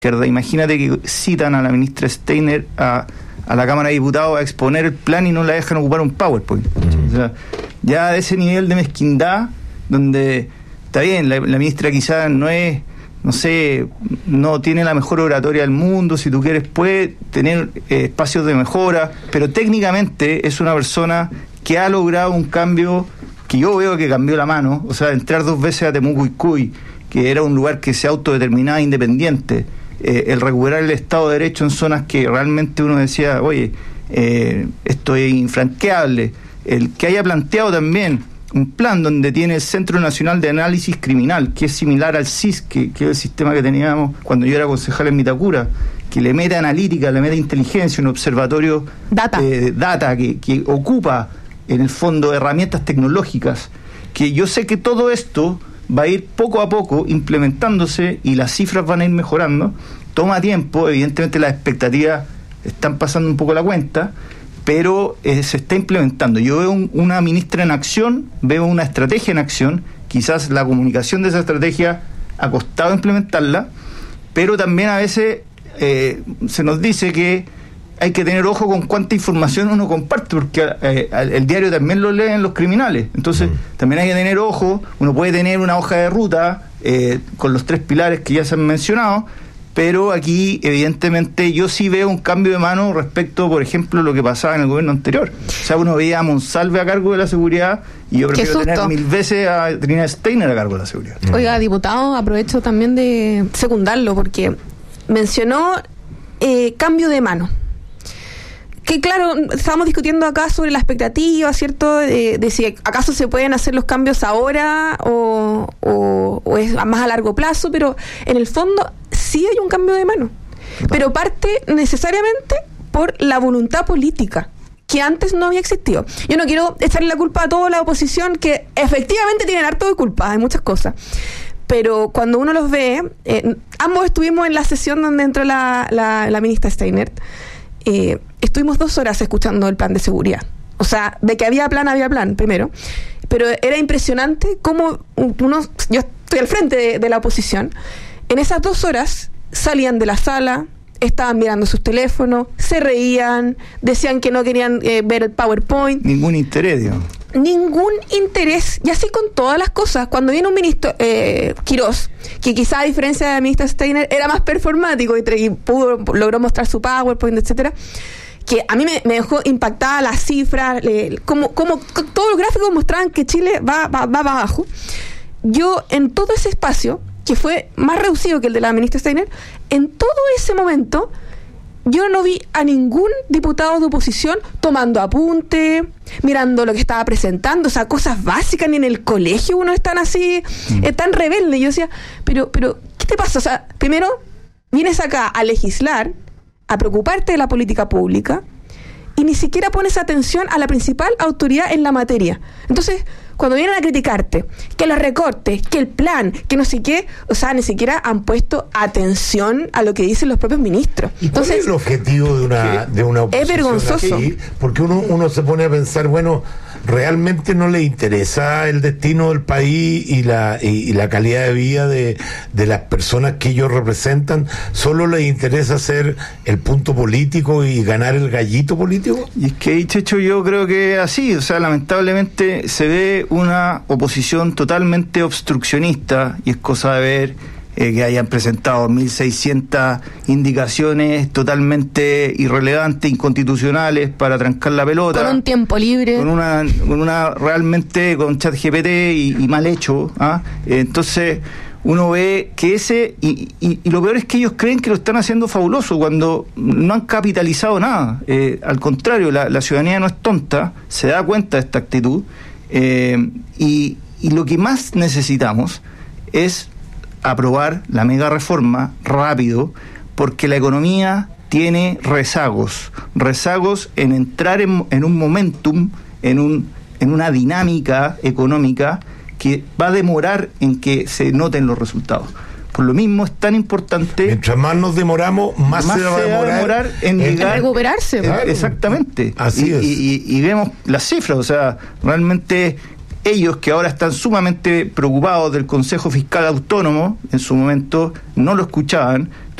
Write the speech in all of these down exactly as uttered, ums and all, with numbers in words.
Imagínate que citan a la ministra Steiner a, a la Cámara de Diputados a exponer el plan y no la dejan ocupar un PowerPoint. Mm. O sea, ya a ese nivel de mezquindad, donde está bien, la, la ministra quizás no es, no sé, no tiene la mejor oratoria del mundo, si tú quieres puede tener eh, espacios de mejora, pero técnicamente es una persona que ha logrado un cambio que yo veo que cambió la mano, o sea, entrar dos veces a Temuco-Icui, que era un lugar que se autodeterminaba independiente, eh, el recuperar el Estado de Derecho en zonas que realmente uno decía, oye, eh, esto es infranqueable, el que haya planteado también un plan donde tiene el Centro Nacional de Análisis Criminal, que es similar al C I S, que, que es el sistema que teníamos cuando yo era concejal en Vitacura, que le mete analítica, le mete inteligencia, un observatorio data, eh, data que, que ocupa en el fondo herramientas tecnológicas, que yo sé que todo esto va a ir poco a poco implementándose y las cifras van a ir mejorando. Toma tiempo, evidentemente las expectativas están pasando un poco la cuenta, pero eh, se está implementando. Yo veo un, una ministra en acción, veo una estrategia en acción, quizás la comunicación de esa estrategia ha costado implementarla, pero también a veces eh, se nos dice que hay que tener ojo con cuánta información uno comparte, porque eh, el diario también lo leen los criminales, entonces mm. también hay que tener ojo. Uno puede tener una hoja de ruta eh, con los tres pilares que ya se han mencionado, pero aquí evidentemente yo sí veo un cambio de mano respecto, por ejemplo, a lo que pasaba en el gobierno anterior. O sea, uno veía a Monsalve a cargo de la seguridad y yo prefiero tener mil veces a Trinidad Steiner a cargo de la seguridad. Oiga, diputado, aprovecho también de secundarlo porque mencionó eh, cambio de mano. Que claro, estábamos discutiendo acá sobre la expectativa, ¿cierto? De, de si acaso se pueden hacer los cambios ahora o, o, o es más a largo plazo, pero en el fondo sí hay un cambio de mano. Pero parte necesariamente por la voluntad política, que antes no había existido. Yo no quiero echarle la culpa a toda la oposición, que efectivamente tienen harto de culpa, hay muchas cosas. Pero cuando uno los ve, eh, ambos estuvimos en la sesión donde entró la, la, la ministra Steiner. Eh, estuvimos dos horas escuchando el plan de seguridad. O sea, de que había plan, había plan, primero. Pero era impresionante cómo uno, yo estoy al frente de, de la oposición, en esas dos horas salían de la sala, estaban mirando sus teléfonos, se reían, decían que no querían eh, ver el PowerPoint. Ningún interés, digamos. Ningún interés, y así con todas las cosas. Cuando viene un ministro, eh, Quirós, que quizá a diferencia de la ministra Steiner era más performático y, y pudo, logró mostrar su PowerPoint, etcétera, que a mí me, me dejó impactada las cifras, eh, como, como todos los gráficos mostraban que Chile va, va, va abajo. Yo en todo ese espacio, que fue más reducido que el de la ministra Steiner, en todo ese momento yo no vi a ningún diputado de oposición tomando apunte, mirando lo que estaba presentando, o sea, cosas básicas. Ni en el colegio uno es tan así, mm. es tan rebelde. Yo decía, pero, pero, ¿qué te pasa? O sea, primero, vienes acá a legislar, a preocuparte de la política pública, y ni siquiera pones atención a la principal autoridad en la materia. Entonces, cuando vienen a criticarte, que los recortes, que el plan, que no sé qué, o sea, ni siquiera han puesto atención a lo que dicen los propios ministros. ¿Y Entonces, cuál es el objetivo de una, de una oposición? Es vergonzoso. Aquí? Porque uno, uno se pone a pensar, bueno, realmente no le interesa el destino del país y la y, y la calidad de vida de, de las personas que ellos representan, solo les interesa hacer el punto político y ganar el gallito político. Y es que, Checho, yo creo que así, o sea, lamentablemente se ve una oposición totalmente obstruccionista, y es cosa de ver eh, que hayan presentado mil seiscientas indicaciones totalmente irrelevantes, inconstitucionales, para trancar la pelota. Con un tiempo libre. Con una, con una realmente, con ChatGPT y, y mal hecho. ¿ah? Entonces, uno ve que ese, y, y, y lo peor es que ellos creen que lo están haciendo fabuloso, cuando no han capitalizado nada. Eh, al contrario, la, la ciudadanía no es tonta, se da cuenta de esta actitud. Eh, y, y lo que más necesitamos es aprobar la mega reforma rápido, porque la economía tiene rezagos, rezagos en entrar en, en un momentum, en un en una dinámica económica que va a demorar en que se noten los resultados. Por lo mismo es tan importante. Mientras más nos demoramos, más, más se va a demorar, demorar en, en llegar, recuperarse. Claro. Exactamente. Así y, es. Y, y, y vemos las cifras, o sea, realmente ellos, que ahora están sumamente preocupados del Consejo Fiscal Autónomo, en su momento no lo escuchaban.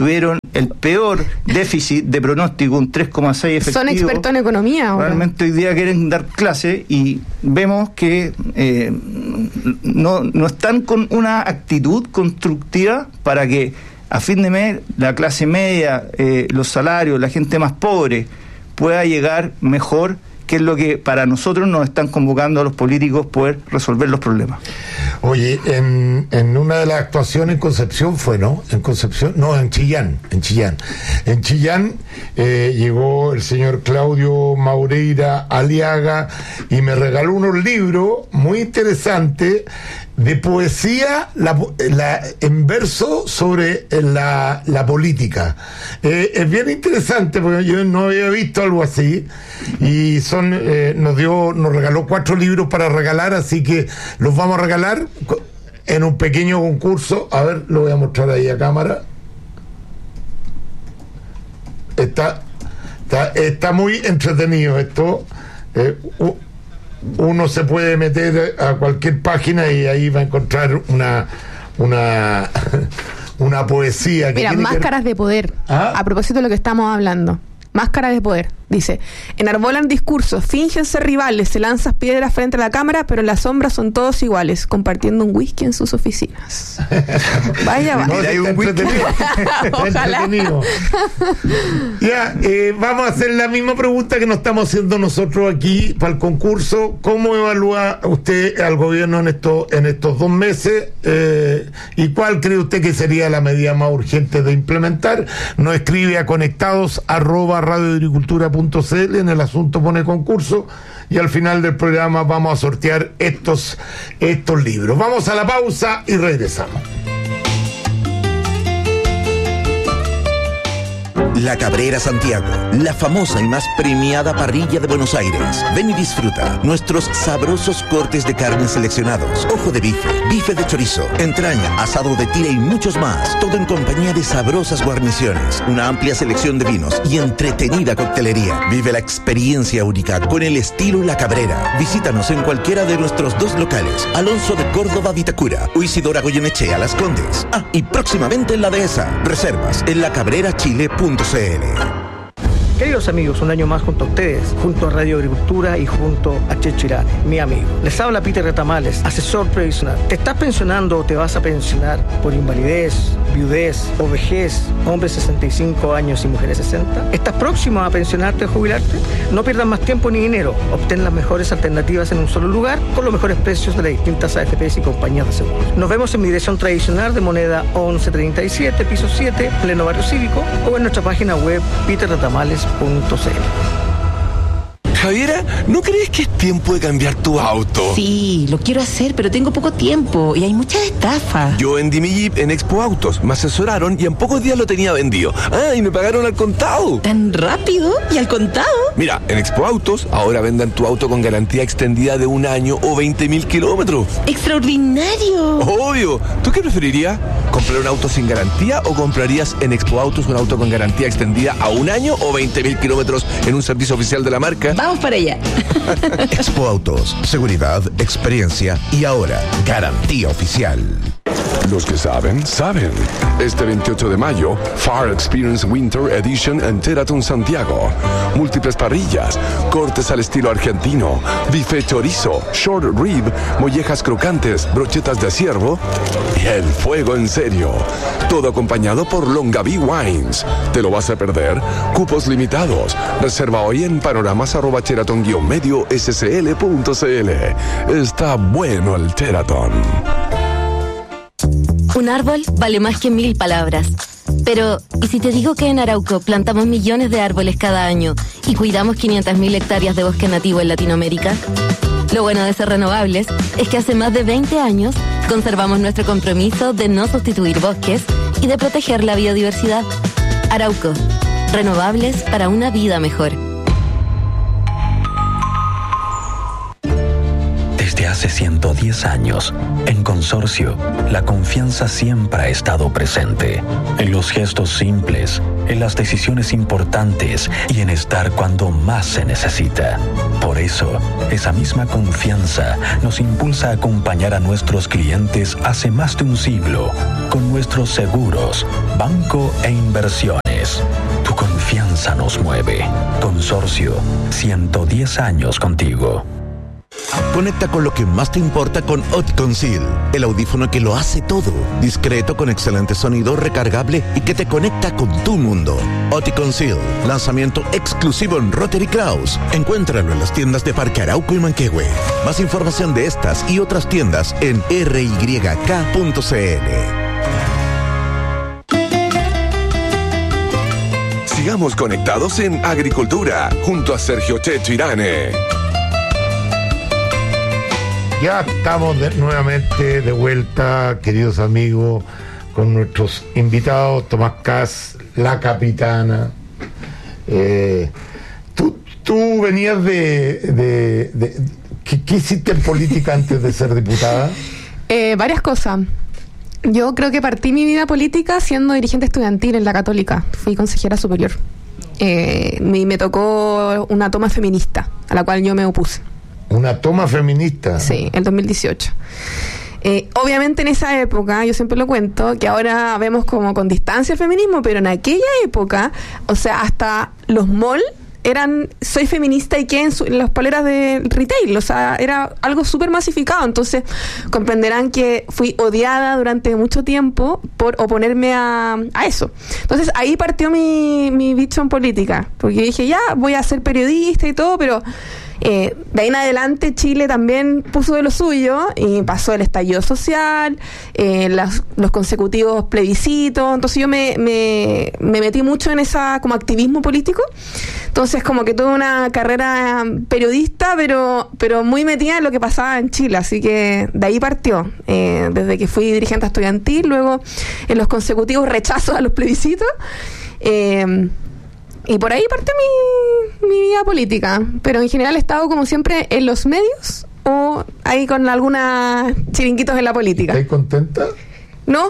tuvieron el peor déficit de pronóstico, un tres coma seis efectivo. Son expertos en economía ahora. Realmente hoy día quieren dar clase y vemos que eh, no, no están con una actitud constructiva para que a fin de mes la clase media, eh, los salarios, la gente más pobre pueda llegar mejor, que es lo que para nosotros nos están convocando a los políticos poder resolver los problemas. Oye, en, en una de las actuaciones en Concepción fue, ¿no? En Concepción, no, en Chillán, en Chillán. En Chillán eh, llegó el señor Claudio Maureira Aliaga y me regaló unos libros muy interesantes de poesía la, la, en verso sobre la, la política. Eh, es bien interesante porque yo no había visto algo así y son eh, nos dio nos regaló cuatro libros para regalar, así que los vamos a regalar en un pequeño concurso. A ver, lo voy a mostrar ahí a cámara. Está está, está muy entretenido esto. Eh, uh, uno se puede meter a cualquier página y ahí va a encontrar una una una poesía que Mira, tiene máscaras que... de poder. ¿Ah? A propósito de lo que estamos hablando. Máscaras de poder. Dice, enarbolan discursos, fingen ser rivales, se lanzan piedras frente a la cámara, pero en la sombra son todos iguales, compartiendo un whisky en sus oficinas. Vaya, vaya. No, hay un entretenido. entretenido. Ya, eh, vamos a hacer la misma pregunta que nos estamos haciendo nosotros aquí para el concurso. ¿Cómo evalúa usted al gobierno en estos en estos dos meses? Eh, ¿Y cuál cree usted que sería la medida más urgente de implementar? Nos escribe a conectados arroba radioagricultura punto c l, en el asunto pone concurso y al final del programa vamos a sortear estos, estos libros. Vamos a la pausa y regresamos. La Cabrera Santiago, la famosa y más premiada parrilla de Buenos Aires. Ven y disfruta nuestros sabrosos cortes de carne seleccionados, ojo de bife, bife de chorizo, entraña, asado de tira y muchos más. Todo en compañía de sabrosas guarniciones, una amplia selección de vinos y entretenida coctelería. Vive la experiencia única con el estilo La Cabrera. Visítanos en cualquiera de nuestros dos locales, Alonso de Córdoba, Vitacura, o Isidora Goyenechea, Las Condes. Ah, y próximamente en la Dehesa. Reservas en la cabrera chile punto c l. Queridos amigos, un año más junto a ustedes, junto a Radio Agricultura y junto a Chechirane, mi amigo. Les habla Peter Retamales, asesor previsional. ¿Te estás pensionando o te vas a pensionar por invalidez, viudez o vejez, hombres sesenta y cinco años y mujeres sesenta? ¿Estás próximo a pensionarte o jubilarte? No pierdas más tiempo ni dinero. Obtén las mejores alternativas en un solo lugar con los mejores precios de las distintas A F Pes y compañías de seguros. Nos vemos en mi dirección tradicional de moneda once treinta y siete, piso siete, pleno barrio cívico, o en nuestra página web peter retamales punto c l. Javiera, ¿no crees que es tiempo de cambiar tu auto? Sí, lo quiero hacer, pero tengo poco tiempo y hay muchas estafas. Yo vendí mi Jeep en Expo Autos, me asesoraron y en pocos días lo tenía vendido. Ah, y me pagaron al contado. ¿Tan rápido? ¿Y al contado? Mira, en Expo Autos ahora vendan tu auto con garantía extendida de un año o veinte mil kilómetros. ¡Extraordinario! Obvio. ¿Tú qué preferirías? ¿Comprar un auto sin garantía o comprarías en Expo Autos un auto con garantía extendida a un año o veinte mil kilómetros en un servicio oficial de la marca? Vamos para allá. Expo Autos, seguridad, experiencia y ahora garantía oficial. Los que saben, saben. Este veintiocho de mayo, Far Experience Winter Edition en Teraton Santiago. Múltiples parrillas, cortes al estilo argentino, bife chorizo, short rib, mollejas crocantes, brochetas de ciervo y el fuego en serio. Todo acompañado por Longaví Wines. ¿Te lo vas a perder? Cupos limitados. Reserva hoy en panoramas arroba teraton guion medio scl punto cl. Está bueno el Teraton. Un árbol vale más que mil palabras. Pero, ¿y si te digo que en Arauco plantamos millones de árboles cada año y cuidamos quinientas mil hectáreas de bosque nativo en Latinoamérica? Lo bueno de ser renovables es que hace más de veinte años conservamos nuestro compromiso de no sustituir bosques y de proteger la biodiversidad. Arauco, renovables para una vida mejor. Desde hace hace ciento diez años, en Consorcio, la confianza siempre ha estado presente. En los gestos simples, en las decisiones importantes y en estar cuando más se necesita. Por eso, esa misma confianza nos impulsa a acompañar a nuestros clientes hace más de un siglo con nuestros seguros, banco e inversiones. Tu confianza nos mueve. Consorcio, ciento diez años contigo. Conecta con lo que más te importa con Oticon Seal, el audífono que lo hace todo, discreto con excelente sonido, recargable y que te conecta con tu mundo. Oticon Seal, lanzamiento exclusivo en Rotary Kraus. Encuéntralo en las tiendas de Parque Arauco y Manquehue. Más información de estas y otras tiendas en r y k punto c l. Sigamos conectados en Agricultura, junto a Sergio Checho Irane. Ya estamos de, nuevamente de vuelta, queridos amigos, con nuestros invitados, Tomás Kass, la capitana. Eh, tú, tú venías de... de, de ¿qué, ¿Qué hiciste en política antes de ser diputada? Eh, varias cosas. Yo creo que partí mi vida política siendo dirigente estudiantil en la Católica. Fui consejera superior. Eh, me, me tocó una toma feminista, a la cual yo me opuse. ¿Una toma feminista? Sí, en dos mil dieciocho. Eh, obviamente en esa época, yo siempre lo cuento, que ahora vemos como con distancia el feminismo, pero en aquella época, o sea, hasta los malls eran, soy feminista y que en, su, en las poleras de retail, o sea, era algo súper masificado. Entonces comprenderán que fui odiada durante mucho tiempo por oponerme a, a eso. Entonces ahí partió mi, mi bicho en política, porque dije, ya, voy a ser periodista y todo, pero Eh, de ahí en adelante Chile también puso de lo suyo y pasó el estallido social, eh, las, los consecutivos plebiscitos. Entonces yo me, me, me metí mucho en esa como activismo político. Entonces como que tuve una carrera periodista, pero pero muy metida en lo que pasaba en Chile. Así que de ahí partió, eh, desde que fui dirigente estudiantil, luego en los consecutivos rechazos a los plebiscitos. Eh, Y por ahí parte mi, mi vida política. Pero en general he estado como siempre en los medios o ahí con algunas chiringuitos en la política. ¿Estás contenta? ¿No?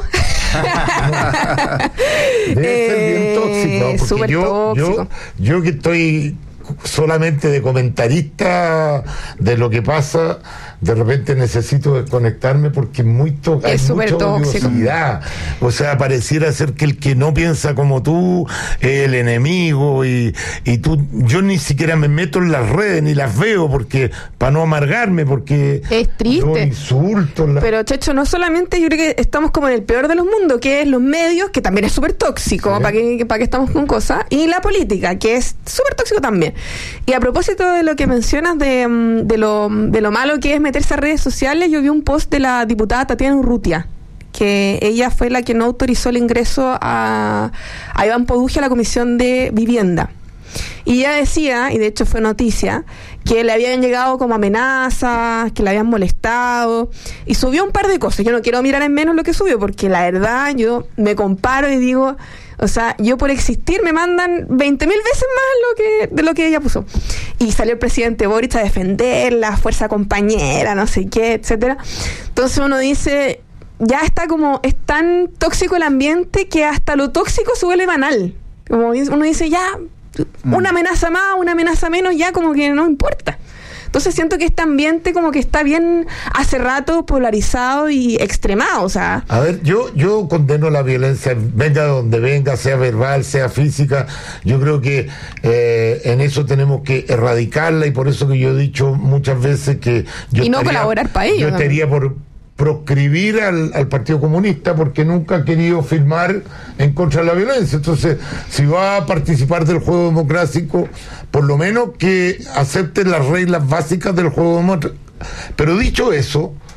Debe eh, ser bien tóxico, porque súper yo, tóxico. Yo, yo que estoy solamente de comentarista de lo que pasa, de repente necesito desconectarme porque es muy to- hay es mucha tóxico. odiosidad. O sea, pareciera ser que el que no piensa como tú es el enemigo y, y tú, yo ni siquiera me meto en las redes ni las veo porque para no amargarme, porque es triste. Insultos. La... Pero Checho, no solamente, yo creo que estamos como en el peor de los mundos, que es los medios, que también es súper tóxico, ¿sí? para que, para que estamos con cosas, y la política, que es súper tóxico también. Y a propósito de lo que mencionas de, de lo de lo malo que es meterse a redes sociales, yo vi un post de la diputada Tatiana Urrutia, que ella fue la que no autorizó el ingreso a, a Iván Poduje a la Comisión de Vivienda. Y ella decía, y de hecho fue noticia, que le habían llegado como amenazas, que le habían molestado, y subió un par de cosas. Yo no quiero mirar en menos lo que subió, porque la verdad yo me comparo y digo, o sea, yo por existir me mandan veinte mil veces más lo que, de lo que ella puso. Y salió el presidente Boric a defender la fuerza compañera, no sé qué, etcétera. Entonces uno dice, ya está como, es tan tóxico el ambiente que hasta lo tóxico se vuelve banal. Como uno dice, ya, una amenaza más, una amenaza menos, ya como que no importa. Entonces siento que este ambiente como que está bien hace rato polarizado y extremado, o sea... A ver, yo yo condeno la violencia, venga de donde venga, sea verbal, sea física. Yo creo que eh, en eso tenemos que erradicarla, y por eso que yo he dicho muchas veces que... yo y no estaría, colaborar para ello. Yo estaría por proscribir al, al Partido Comunista porque nunca ha querido firmar en contra de la violencia. Entonces, si va a participar del juego democrático, por lo menos que acepten las reglas básicas del juego democrático. Pero dicho eso,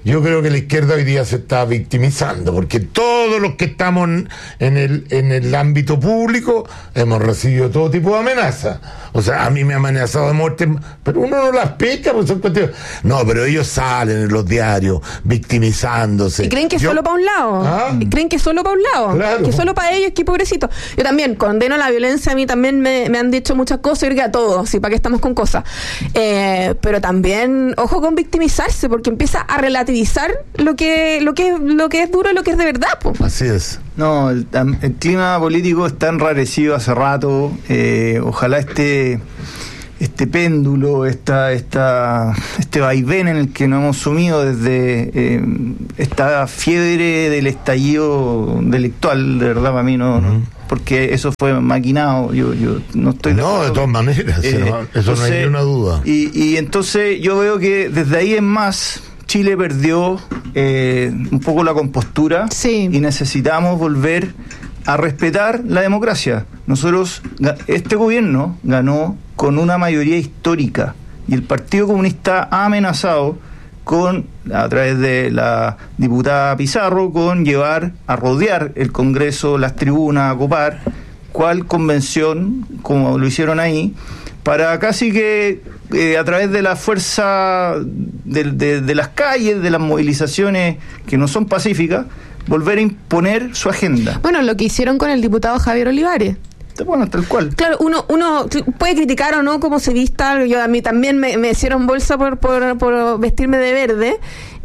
yo creo que la izquierda hoy día se está victimizando, porque todos los que estamos en el, en el ámbito público hemos recibido todo tipo de amenazas. O sea, a mí me han amenazado de muerte, pero uno no las pesca, pues son cuestiones. No, pero ellos salen en los diarios victimizándose. Y creen que yo... solo para un lado. ¿Ah? Y creen que solo para un lado. Claro. Que solo para ellos, que pobrecito. Yo también condeno la violencia, a mí también me, me han dicho muchas cosas, yo creo que a todos, ¿sí? ¿Para qué estamos con cosas? Eh, pero también, ojo con victimizarse, porque empieza a relativizar lo que, lo que, lo que es duro y lo que es de verdad, pues. Así es. No, el, el clima político está enrarecido hace rato. Eh, ojalá este este péndulo, esta, esta, este vaivén en el que nos hemos sumido desde eh, esta fiebre del estallido delictual, de verdad, para mí no, uh-huh. porque eso fue maquinado. Yo, yo no estoy de no, de todas maneras, eh, no, eso entonces, no hay ni una duda. Y, y entonces yo veo que desde ahí en más Chile perdió eh, un poco la compostura, sí. y necesitamos volver a respetar la democracia. Nosotros, este gobierno ganó con una mayoría histórica y el Partido Comunista ha amenazado con, a través de la diputada Pizarro, con llevar a rodear el Congreso, las tribunas, a copar cual convención, como lo hicieron ahí, para casi que eh, a través de la fuerza de, de, de las calles, de las movilizaciones que no son pacíficas, volver a imponer su agenda. Bueno, lo que hicieron con el diputado Javier Olivares. Bueno, tal cual. Claro, uno uno puede criticar o no cómo se vista. Yo, a mí también me, me hicieron bolsa por, por, por vestirme de verde.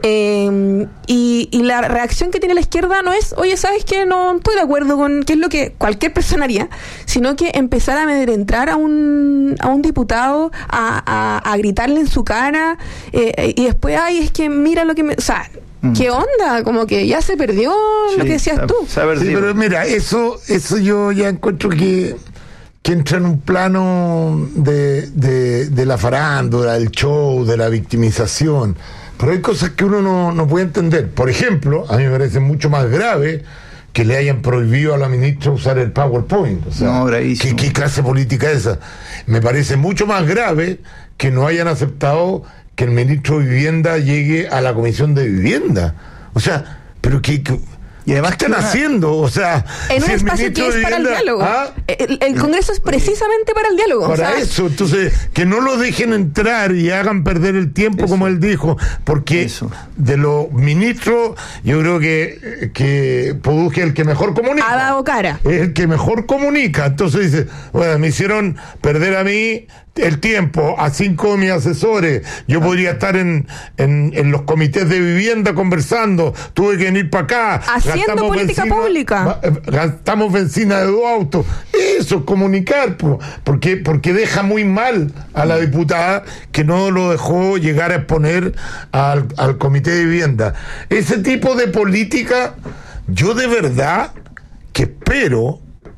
Eh, y, y la reacción que tiene la izquierda no es, oye, ¿sabes qué? No estoy de acuerdo con qué es lo que cualquier persona haría, sino que empezar a amedrentar a un a un diputado, a, a, a gritarle en su cara, eh, y después, ay, es que mira lo que me... O sea, ¿qué onda? Como que ya se perdió, sí, lo que decías se, tú. Se sí, pero mira, eso eso yo ya encuentro que, que entra en un plano de, de, de la farándula, del show, de la victimización. Pero hay cosas que uno no, no puede entender. Por ejemplo, a mí me parece mucho más grave que le hayan prohibido a la ministra usar el PowerPoint. O sea, no, ¿qué, ¿qué clase política es esa? Me parece mucho más grave que no hayan aceptado que el ministro de Vivienda llegue a la Comisión de Vivienda. O sea, pero que... que y además, ¿qué están una, haciendo? O sea, en si un espacio que es vivienda, para el diálogo. ¿Ah? El, el Congreso es precisamente para el diálogo. Para o sea, eso, entonces, que no lo dejen entrar y hagan perder el tiempo, eso, como él dijo, porque eso. De los ministros, yo creo que, que Produje el que mejor comunica. Ha dado cara. Es el que mejor comunica. Entonces dice, bueno, me hicieron perder a mí el tiempo, a cinco de mis asesores, yo ah. podría estar en, en, en los comités de vivienda conversando, tuve que venir para acá, haciendo política benzina, pública, gastamos benzina de dos autos. Eso es comunicar, porque, porque deja muy mal a la diputada que no lo dejó llegar a exponer al, al comité de vivienda. Ese tipo de política, yo de verdad que espero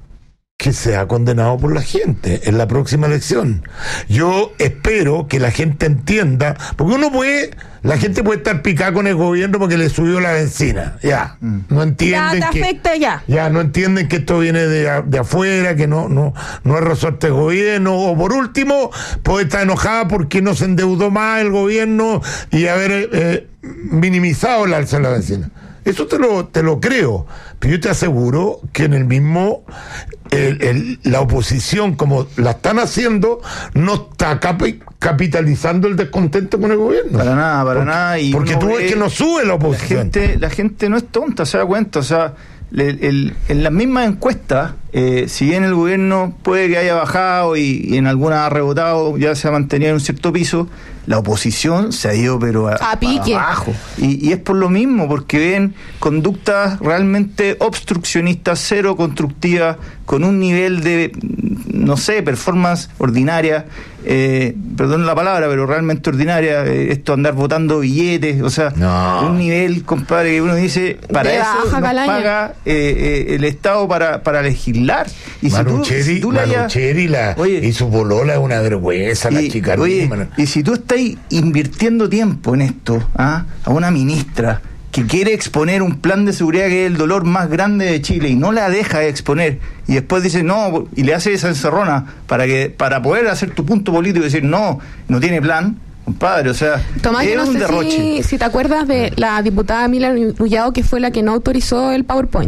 que sea condenado por la gente en la próxima elección. Yo espero que la gente entienda, porque uno puede, la gente puede estar picada con el gobierno porque le subió la benzina, ya, mm. no entienden ya te que, afecta ya. ya no entienden que esto viene de, de afuera, que no, no, no es resorte del gobierno, o por último, puede estar enojada porque no se endeudó más el gobierno y haber eh, minimizado el alza de la benzina. Eso te lo, te lo creo, pero yo te aseguro que en el mismo el, el, la oposición, como la están haciendo, no está capi, capitalizando el descontento con el gobierno. Para nada, para porque, nada. Y porque tú ves que no sube la oposición. La gente, la gente no es tonta, se da cuenta. O sea, el, el, en las mismas encuestas, eh, si bien el gobierno puede que haya bajado y, y en algunas ha rebotado, ya se ha mantenido en un cierto piso, la oposición se ha ido pero a, a pique. abajo. Y, y es por lo mismo, porque ven conductas realmente obstruccionistas, cero constructivas, con un nivel de, no sé, performance ordinaria, eh, perdón la palabra, pero realmente ordinaria, eh, esto andar votando billetes, o sea, no. un nivel, compadre, que uno dice, para de eso nos paga eh, eh, el Estado para, para legislar. Y Manucheri, si tú, si tú Manucheri la, oye, y su bolola es una vergüenza, y, la chica. Oye, y si tú estás invirtiendo tiempo en esto, ¿ah? a una ministra que quiere exponer un plan de seguridad que es el dolor más grande de Chile y no la deja de exponer, y después dice no, y le hace esa encerrona para que para poder hacer tu punto político y decir no, no tiene plan, Compadre, o sea, Tomás, es yo no un sé derroche. si, si te acuerdas de la diputada Mila Nullado, que fue la que no autorizó el PowerPoint.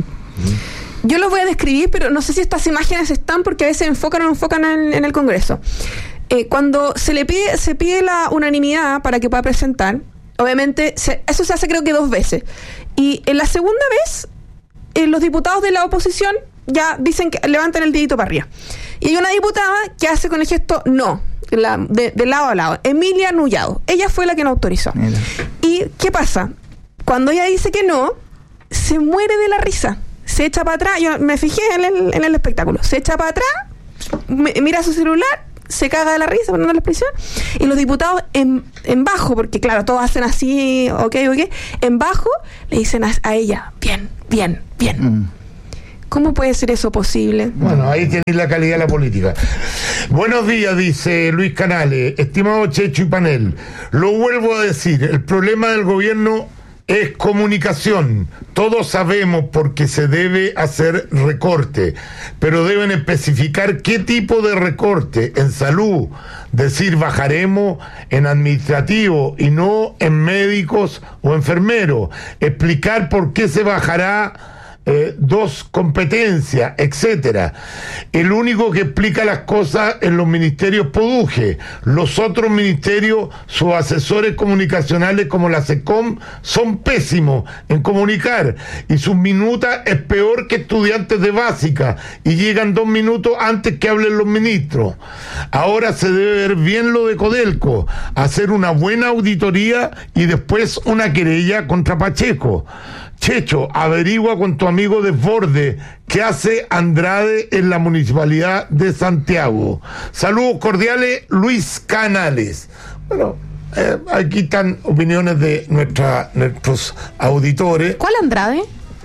Mm. Yo lo voy a describir, pero no sé si estas imágenes están, porque a veces enfocan o no enfocan en, en el Congreso. Eh, cuando se le pide, se pide la unanimidad para que pueda presentar, obviamente, se, eso se hace creo que dos veces. Y en la segunda vez, eh, los diputados de la oposición ya dicen que levantan el dedito para arriba. Y hay una diputada que hace con el gesto no. La, de, de lado a lado, Emilia Nullado. Ella fue la que no autorizó. Mira. ¿Y qué pasa? Cuando ella dice que no, se muere de la risa. Se echa para atrás. Yo me fijé en el, en el espectáculo. Se echa para atrás, me, mira su celular, se caga de la risa, poniendo la expresión. Y los diputados en, en bajo, porque claro, todos hacen así, ok, ok, en bajo, le dicen a, a ella, bien, bien, bien. Mm. ¿Cómo puede ser eso posible? Bueno, ahí tenéis la calidad de la política. Buenos días, dice Luis Canales. Estimado Checho y panel, lo vuelvo a decir, el problema del gobierno es comunicación. Todos sabemos por qué se debe hacer recorte, pero deben especificar qué tipo de recorte. En salud, decir bajaremos en administrativo y no en médicos o enfermeros. Explicar por qué se bajará Eh, dos competencias, etcétera. El único que explica las cosas en los ministerios Poduje. Los otros ministerios, sus asesores comunicacionales como la SECOM, son pésimos en comunicar y sus minutas es peor que estudiantes de básica y llegan dos minutos antes que hablen los ministros. Ahora se debe ver bien lo de Codelco, hacer una buena auditoría y después una querella contra Pacheco. Checho, averigua con tu amigo Desborde qué hace Andrade en la Municipalidad de Santiago. Saludos cordiales, Luis Canales. Bueno, eh, aquí están opiniones de nuestra, nuestros auditores. ¿Cuál Andrade?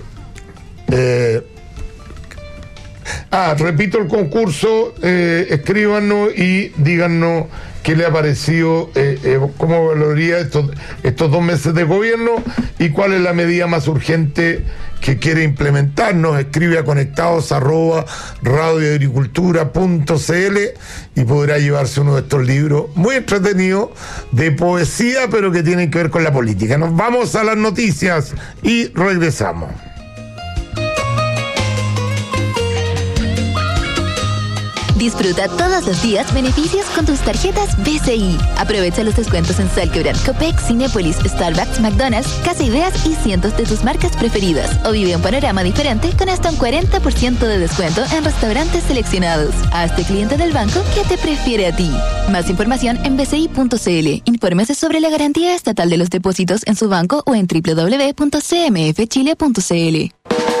Eh, ah, repito el concurso, eh, escríbanos y díganos qué le ha parecido, eh, eh, cómo valoraría estos, estos dos meses de gobierno y cuál es la medida más urgente que quiere implementar. Nos escribe a conectados arroba radioagricultura punto cl y podrá llevarse uno de estos libros muy entretenidos de poesía, pero que tienen que ver con la política. Nos vamos a las noticias y regresamos. Disfruta todos los días beneficios con tus tarjetas B C I. Aprovecha los descuentos en Salquebran, Copex, Cinépolis, Starbucks, McDonald's, Casa Ideas y cientos de tus marcas preferidas. O vive un panorama diferente con hasta un cuarenta por ciento de descuento en restaurantes seleccionados. Hazte cliente del banco que te prefiere a ti. Más información en b c i punto c l. Infórmese sobre la garantía estatal de los depósitos en su banco o en w w w punto c m f chile punto c l.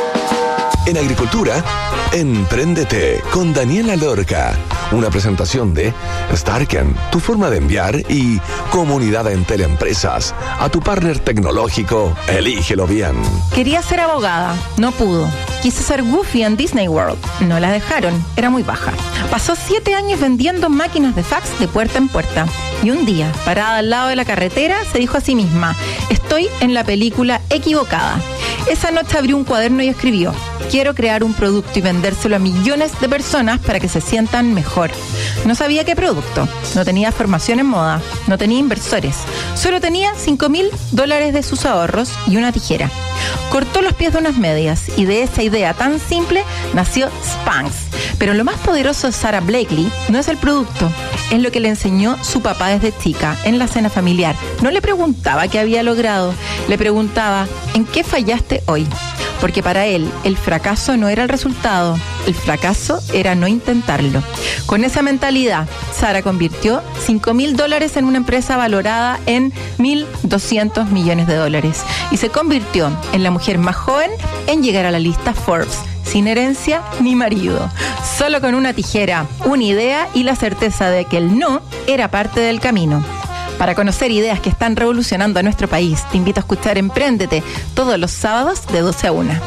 En Agricultura, Empréndete con Daniela Lorca. Una presentación de Starken, tu forma de enviar, y Comunidad en Teleempresas. A tu partner tecnológico, elígelo bien. Quería ser abogada, no pudo. Quiso ser Goofy en Disney World, no la dejaron, era muy baja. Pasó siete años vendiendo máquinas de fax de puerta en puerta. Y un día, parada al lado de la carretera, se dijo a sí misma: estoy en la película equivocada. Esa noche abrió un cuaderno y escribió: quiero crear un producto y vendérselo a millones de personas para que se sientan mejor. No sabía qué producto, no tenía formación en moda, no tenía inversores, solo tenía cinco mil dólares de sus ahorros y una tijera. Cortó los pies de unas medias y de esa idea tan simple nació Spanx. Pero lo más poderoso de Sara Blakely no es el producto, es lo que le enseñó su papá desde chica en la cena familiar. No le preguntaba qué había logrado, le preguntaba: ¿en qué fallaste hoy? Porque para él el fracaso no era el resultado, el fracaso era no intentarlo. Con esa mentalidad, Sara convirtió cinco mil dólares en una empresa valorada en mil doscientos millones de dólares y se convirtió en la mujer más joven en llegar a la lista Forbes, sin herencia ni marido, solo con una tijera, una idea y la certeza de que el no era parte del camino. Para conocer ideas que están revolucionando a nuestro país, te invito a escuchar Empréndete todos los sábados de doce a una.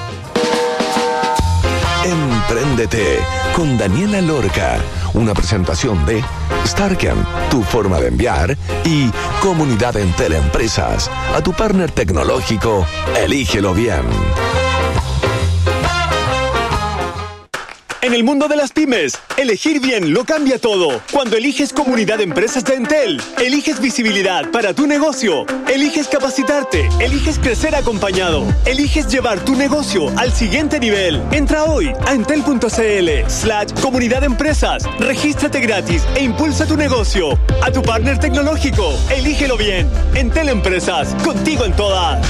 Empréndete con Daniela Lorca. Una presentación de Starken, tu forma de enviar, y Comunidad en Teleempresas. A tu partner tecnológico, elígelo bien. En En el mundo de las pymes, elegir bien lo cambia todo. Cuando eliges Comunidad de Empresas de Entel, eliges visibilidad para tu negocio, eliges capacitarte, eliges crecer acompañado, eliges llevar tu negocio al siguiente nivel. Entra hoy a entel.cl slash comunidad de empresas, regístrate gratis e impulsa tu negocio. A tu partner tecnológico, elígelo bien. Entel Empresas, contigo en todas.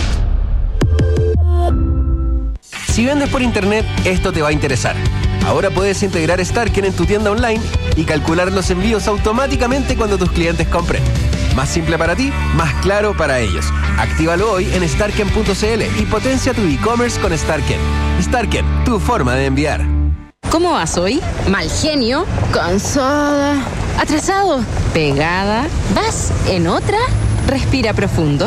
Si vendes por internet, esto te va a interesar. Ahora puedes integrar Starken en tu tienda online y calcular los envíos automáticamente cuando tus clientes compren. Más simple para ti, más claro para ellos. Actívalo hoy en starken punto c l y potencia tu e-commerce con Starken. Starken, tu forma de enviar. ¿Cómo vas hoy? Mal genio, cansada, atrasado, pegada. ¿Vas en otra? Respira profundo.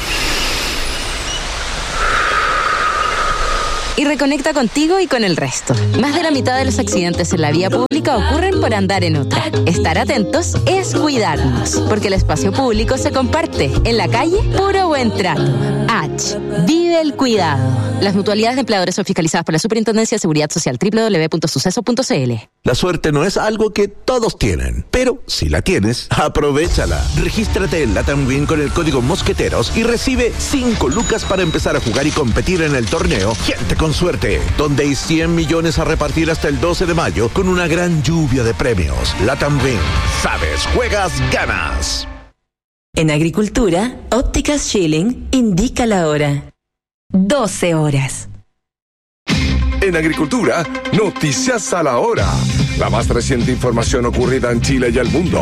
Y reconecta contigo y con el resto. Más de la mitad de los accidentes en la vía pública ocurren por andar en otra. Estar atentos es cuidarnos, porque el espacio público se comparte. En la calle, puro buen trato. H. Vive el cuidado. Las mutualidades de empleadores son fiscalizadas por la Superintendencia de Seguridad Social. doble u doble u doble u punto suceso punto c l. La suerte no es algo que todos tienen, pero si la tienes, aprovéchala. Regístrate en Latam Win con el código Mosqueteros y recibe cinco lucas para empezar a jugar y competir en el torneo Gente con Suerte, donde hay cien millones a repartir hasta el doce de mayo con una gran lluvia de premios. Latam Win. Sabes, juegas, ganas. En agricultura, Ópticas Schilling indica la hora. doce horas. En agricultura, noticias a la hora. La más reciente información ocurrida en Chile y el mundo.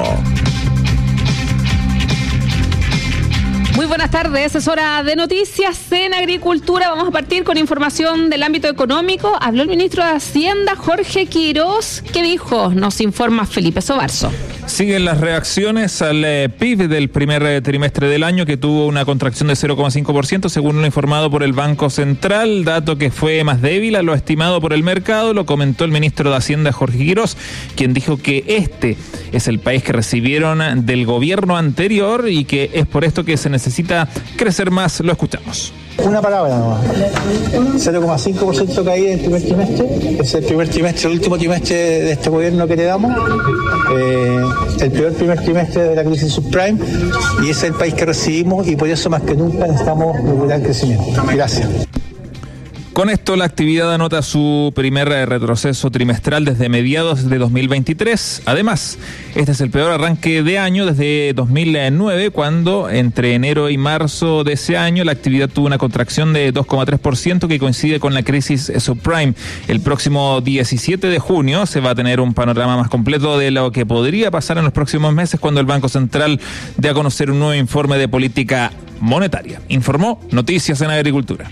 Muy buenas tardes, es hora de noticias en agricultura. Vamos a partir con información del ámbito económico. Habló el ministro de Hacienda, Jorge Quirós. ¿Qué dijo? Nos informa Felipe Sobarzo. Siguen las reacciones al eh, P I B del primer eh, trimestre del año, que tuvo una contracción de cero coma cinco por ciento, según lo informado por el Banco Central, dato que fue más débil a lo estimado por el mercado. Lo comentó el ministro de Hacienda, Jorge Quirós, quien dijo que este es el país que recibieron del gobierno anterior y que es por esto que se necesita crecer más. Lo escuchamos. Una palabra nomás. cero coma cinco por ciento caída en el primer trimestre. Es el primer trimestre, el último trimestre de este gobierno que le damos. Eh, el peor primer trimestre de la crisis subprime. Y ese es el país que recibimos y por eso más que nunca necesitamos recuperar el crecimiento. Gracias. Con esto, la actividad anota su primer retroceso trimestral desde mediados de dos mil veintitrés. Además, este es el peor arranque de año desde dos mil nueve, cuando entre enero y marzo de ese año la actividad tuvo una contracción de dos coma tres por ciento que coincide con la crisis subprime. El próximo diecisiete de junio se va a tener un panorama más completo de lo que podría pasar en los próximos meses cuando el Banco Central dé a conocer un nuevo informe de política monetaria. Informó Noticias en Agricultura.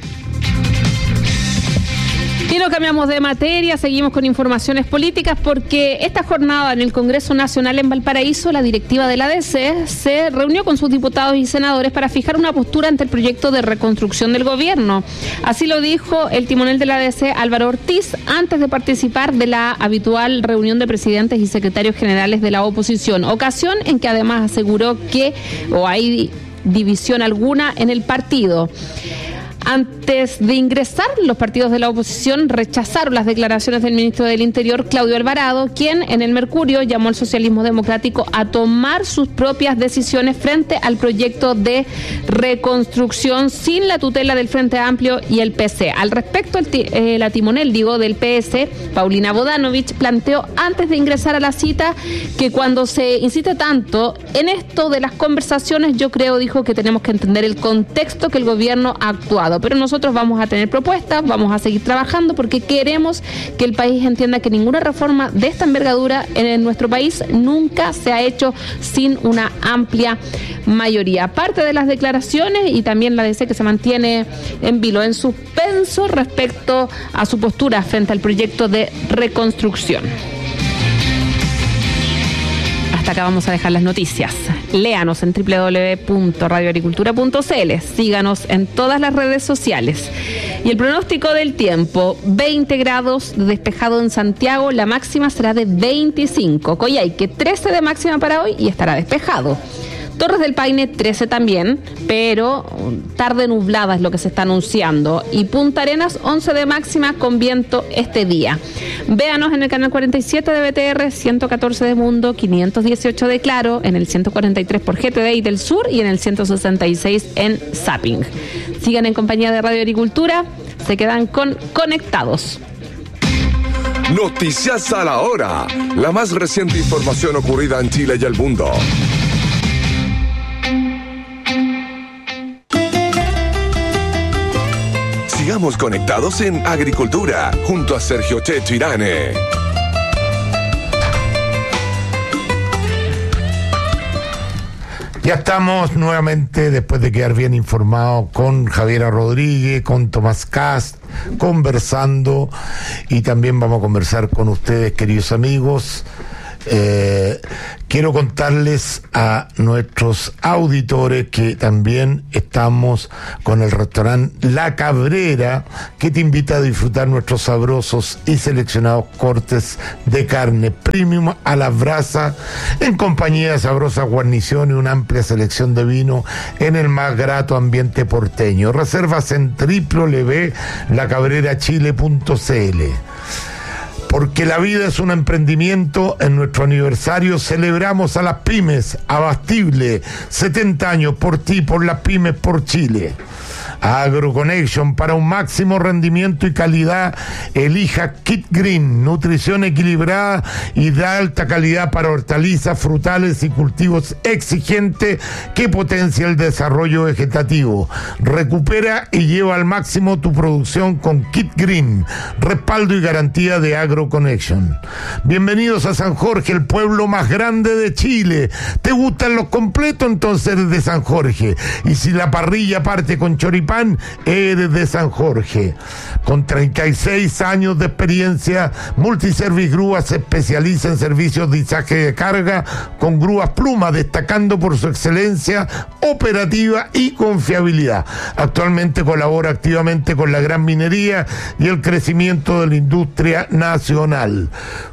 Y no cambiamos de materia, seguimos con informaciones políticas porque esta jornada en el Congreso Nacional en Valparaíso, la directiva de la D C se reunió con sus diputados y senadores para fijar una postura ante el proyecto de reconstrucción del gobierno. Así lo dijo el timonel de la D C, Álvaro Ortiz, antes de participar de la habitual reunión de presidentes y secretarios generales de la oposición, ocasión en que además aseguró que o hay división alguna en el partido. Antes de ingresar, los partidos de la oposición rechazaron las declaraciones del ministro del Interior, Claudio Alvarado, quien en el Mercurio llamó al socialismo democrático a tomar sus propias decisiones frente al proyecto de reconstrucción sin la tutela del Frente Amplio y el P C. Al respecto, el ti, eh, la timonel, digo, del P S, Paulina Bodanovich, planteó antes de ingresar a la cita que cuando se insiste tanto en esto de las conversaciones, yo creo, dijo, que tenemos que entender el contexto que el gobierno ha actuado. Pero nosotros vamos a tener propuestas, vamos a seguir trabajando porque queremos que el país entienda que ninguna reforma de esta envergadura en nuestro país nunca se ha hecho sin una amplia mayoría. Parte de las declaraciones y también la D C que se mantiene en vilo, en suspenso respecto a su postura frente al proyecto de reconstrucción. Hasta acá vamos a dejar las noticias. Léanos en doble u doble u doble u punto radio agricultura punto c l. Síganos en todas las redes sociales. Y el pronóstico del tiempo, veinte grados despejado en Santiago, la máxima será de veinticinco. Coyhaique, trece de máxima para hoy y estará despejado. Torres del Paine trece también, pero tarde nublada es lo que se está anunciando. Y Punta Arenas once de máxima con viento este día. Véanos en el canal cuarenta y siete de B T R, ciento catorce de Mundo, quinientos dieciocho de Claro, en el ciento cuarenta y tres por G T D y del Sur y en el ciento sesenta y seis en Zapping. Sigan en compañía de Radio Agricultura, se quedan con Conectados. Noticias a la hora. La más reciente información ocurrida en Chile y el mundo. Sigamos conectados en Agricultura, junto a Sergio Checho Irane. Ya estamos nuevamente, después de quedar bien informados, con Javiera Rodríguez, con Tomás Cast, conversando, y también vamos a conversar con ustedes, queridos amigos. Eh, quiero contarles a nuestros auditores que también estamos con el restaurante La Cabrera, que te invita a disfrutar nuestros sabrosos y seleccionados cortes de carne premium a la brasa, en compañía de sabrosas guarniciones y una amplia selección de vino en el más grato ambiente porteño. Reservas en doble u doble u doble u punto la cabrera chile punto c l. Porque la vida es un emprendimiento, en nuestro aniversario celebramos a las pymes. Abastible, setenta años por ti, por las pymes, por Chile. AgroConnection, para un máximo rendimiento y calidad, elija Kit Green, nutrición equilibrada y de alta calidad para hortalizas, frutales y cultivos exigentes que potencia el desarrollo vegetativo. Recupera y lleva al máximo tu producción con Kit Green, respaldo y garantía de AgroConnection. Bienvenidos a San Jorge, el pueblo más grande de Chile. ¿Te gustan los completos? Entonces eres de San Jorge. Y si la parrilla parte con choripán, eres de San Jorge. Con treinta y seis años de experiencia, Multiservice Grúas se especializa en servicios de izaje de carga con grúas Pluma, destacando por su excelencia operativa y confiabilidad. Actualmente colabora activamente con la gran minería y el crecimiento de la industria nacional.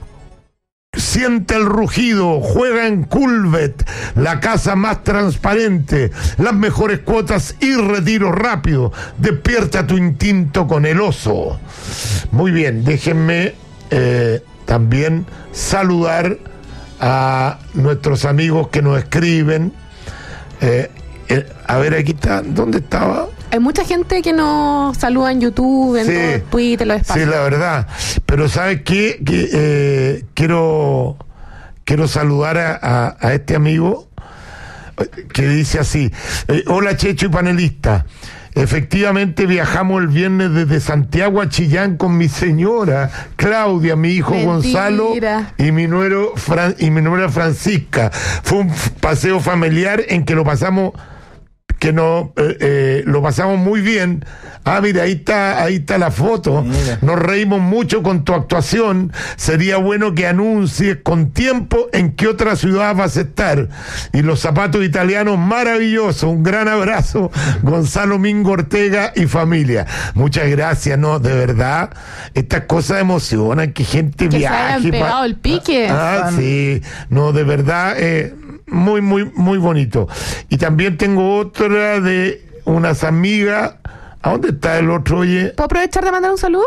Siente el rugido, juega en Culvet, la casa más transparente, las mejores cuotas y retiro rápido. Despierta tu instinto con el oso. Muy bien, déjenme eh, también saludar a nuestros amigos que nos escriben. Eh, eh, a ver, aquí está, ¿dónde estaba? Hay mucha gente que nos saluda en YouTube, en sí, todo Twitter, los espacios. Sí, la verdad. Pero ¿sabes qué? Que, eh, quiero, quiero saludar a, a, a este amigo que dice así. Eh, Hola, Checho y panelista. Efectivamente viajamos el viernes desde Santiago a Chillán con mi señora Claudia, mi hijo Mentira. Gonzalo y mi nuero Fran, y mi nuera Francisca. Fue un paseo familiar en que lo pasamos que no eh, eh, lo pasamos muy bien. Ah, mira, ahí está, ahí está la foto. Mira. Nos reímos mucho con tu actuación. Sería bueno que anuncies con tiempo en qué otra ciudad vas a estar. Y los zapatos italianos, maravillosos. Un gran abrazo, Gonzalo Mingo Ortega y familia. Muchas gracias, no, de verdad. Estas cosas emocionan, que gente que viaje. Se hayan pegado pa... el pique. Ah, ah sí. No, de verdad, eh, muy, muy, muy bonito. Y también tengo otra de unas amigas. ¿A dónde está el otro, oye? ¿Puedo aprovechar de mandar un saludo?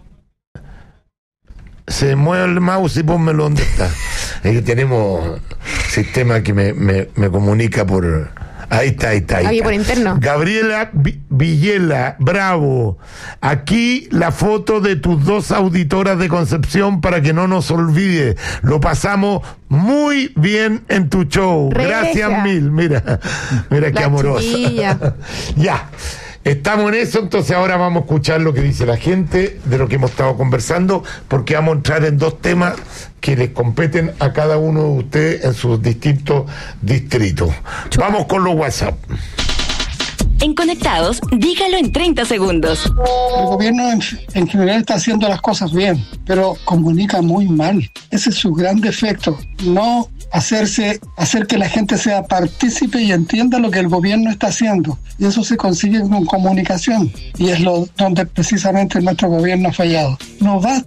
Se mueve el mouse y pónmelo donde está. Es que tenemos sistema que me, me, me comunica por... Ahí está, ahí está. Ahí Aquí está. por interno. Gabriela Villela, bravo. Aquí la foto de tus dos auditoras de Concepción para que no nos olvide. Lo pasamos muy bien en tu show. Regia. Gracias mil. Mira, mira qué amorosa. Ya. Estamos en eso, entonces ahora vamos a escuchar lo que dice la gente de lo que hemos estado conversando, porque vamos a entrar en dos temas que les competen a cada uno de ustedes en sus distintos distritos. Chupa. Vamos con los WhatsApp. En Conectados, dígalo en treinta segundos. El gobierno en, en general está haciendo las cosas bien, pero comunica muy mal. Ese es su gran defecto. No hacerse, hacer que la gente sea partícipe y entienda lo que el gobierno está haciendo. Y eso se consigue con comunicación. Y es lo donde precisamente nuestro gobierno ha fallado. No basta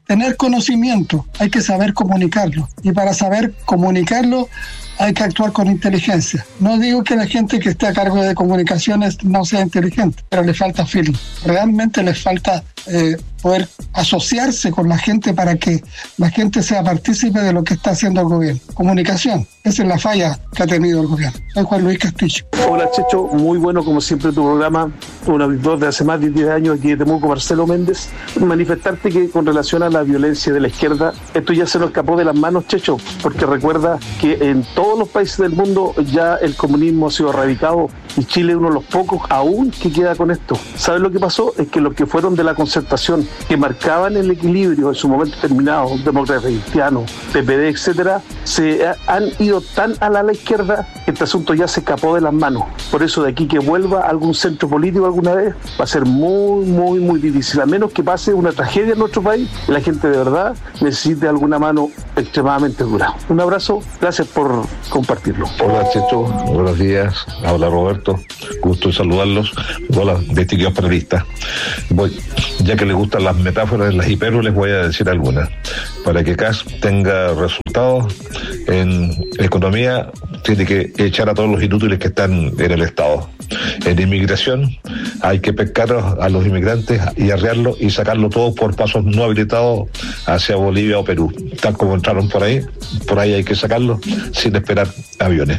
tener conocimiento, hay que saber comunicarlo. Y para saber comunicarlo hay que actuar con inteligencia. No digo que la gente que esté a cargo de comunicaciones no sea inteligente, pero le falta feeling. Realmente les falta eh, poder asociarse con la gente para que la gente sea partícipe de lo que está haciendo el gobierno. Comunicación, esa es la falla que ha tenido el gobierno. Soy Juan Luis Castillo. Hola Checho, muy bueno como siempre tu programa, un auditor de hace más de diez años aquí de Temuco, Marcelo Méndez. Manifestarte que con relación a la violencia de la izquierda, esto ya se nos escapó de las manos, Checho, porque recuerda que en todos los países del mundo ya el comunismo ha sido erradicado y Chile es uno de los pocos aún que queda con esto. ¿Sabes lo que pasó? Es que los que fueron de la concertación, que marcaban el equilibrio en su momento determinado, demócratas cristianos, P P D, etcétera, se han ido tan a la, a la izquierda que este asunto ya se escapó de las manos. Por eso de aquí que vuelva algún centro político alguna vez va a ser muy, muy, muy difícil, a menos que pase una tragedia en nuestro país y la gente de verdad necesite alguna mano extremadamente dura. Un abrazo, gracias por compartirlo. Hola Checho, buenos días, habla Roberto, gusto en saludarlos. Hola, distinguidos panelistas. Voy, ya que les gustan las metáforas, las hipérboles, voy a decir algunas. Para que C A S tenga resultados en economía, tiene que echar a todos los inútiles que están en el Estado. En inmigración hay que pescar a los inmigrantes y arrearlos y sacarlo todo por pasos no habilitados hacia Bolivia o Perú. Tal como entraron por ahí, por ahí hay que sacarlos sin esperar aviones.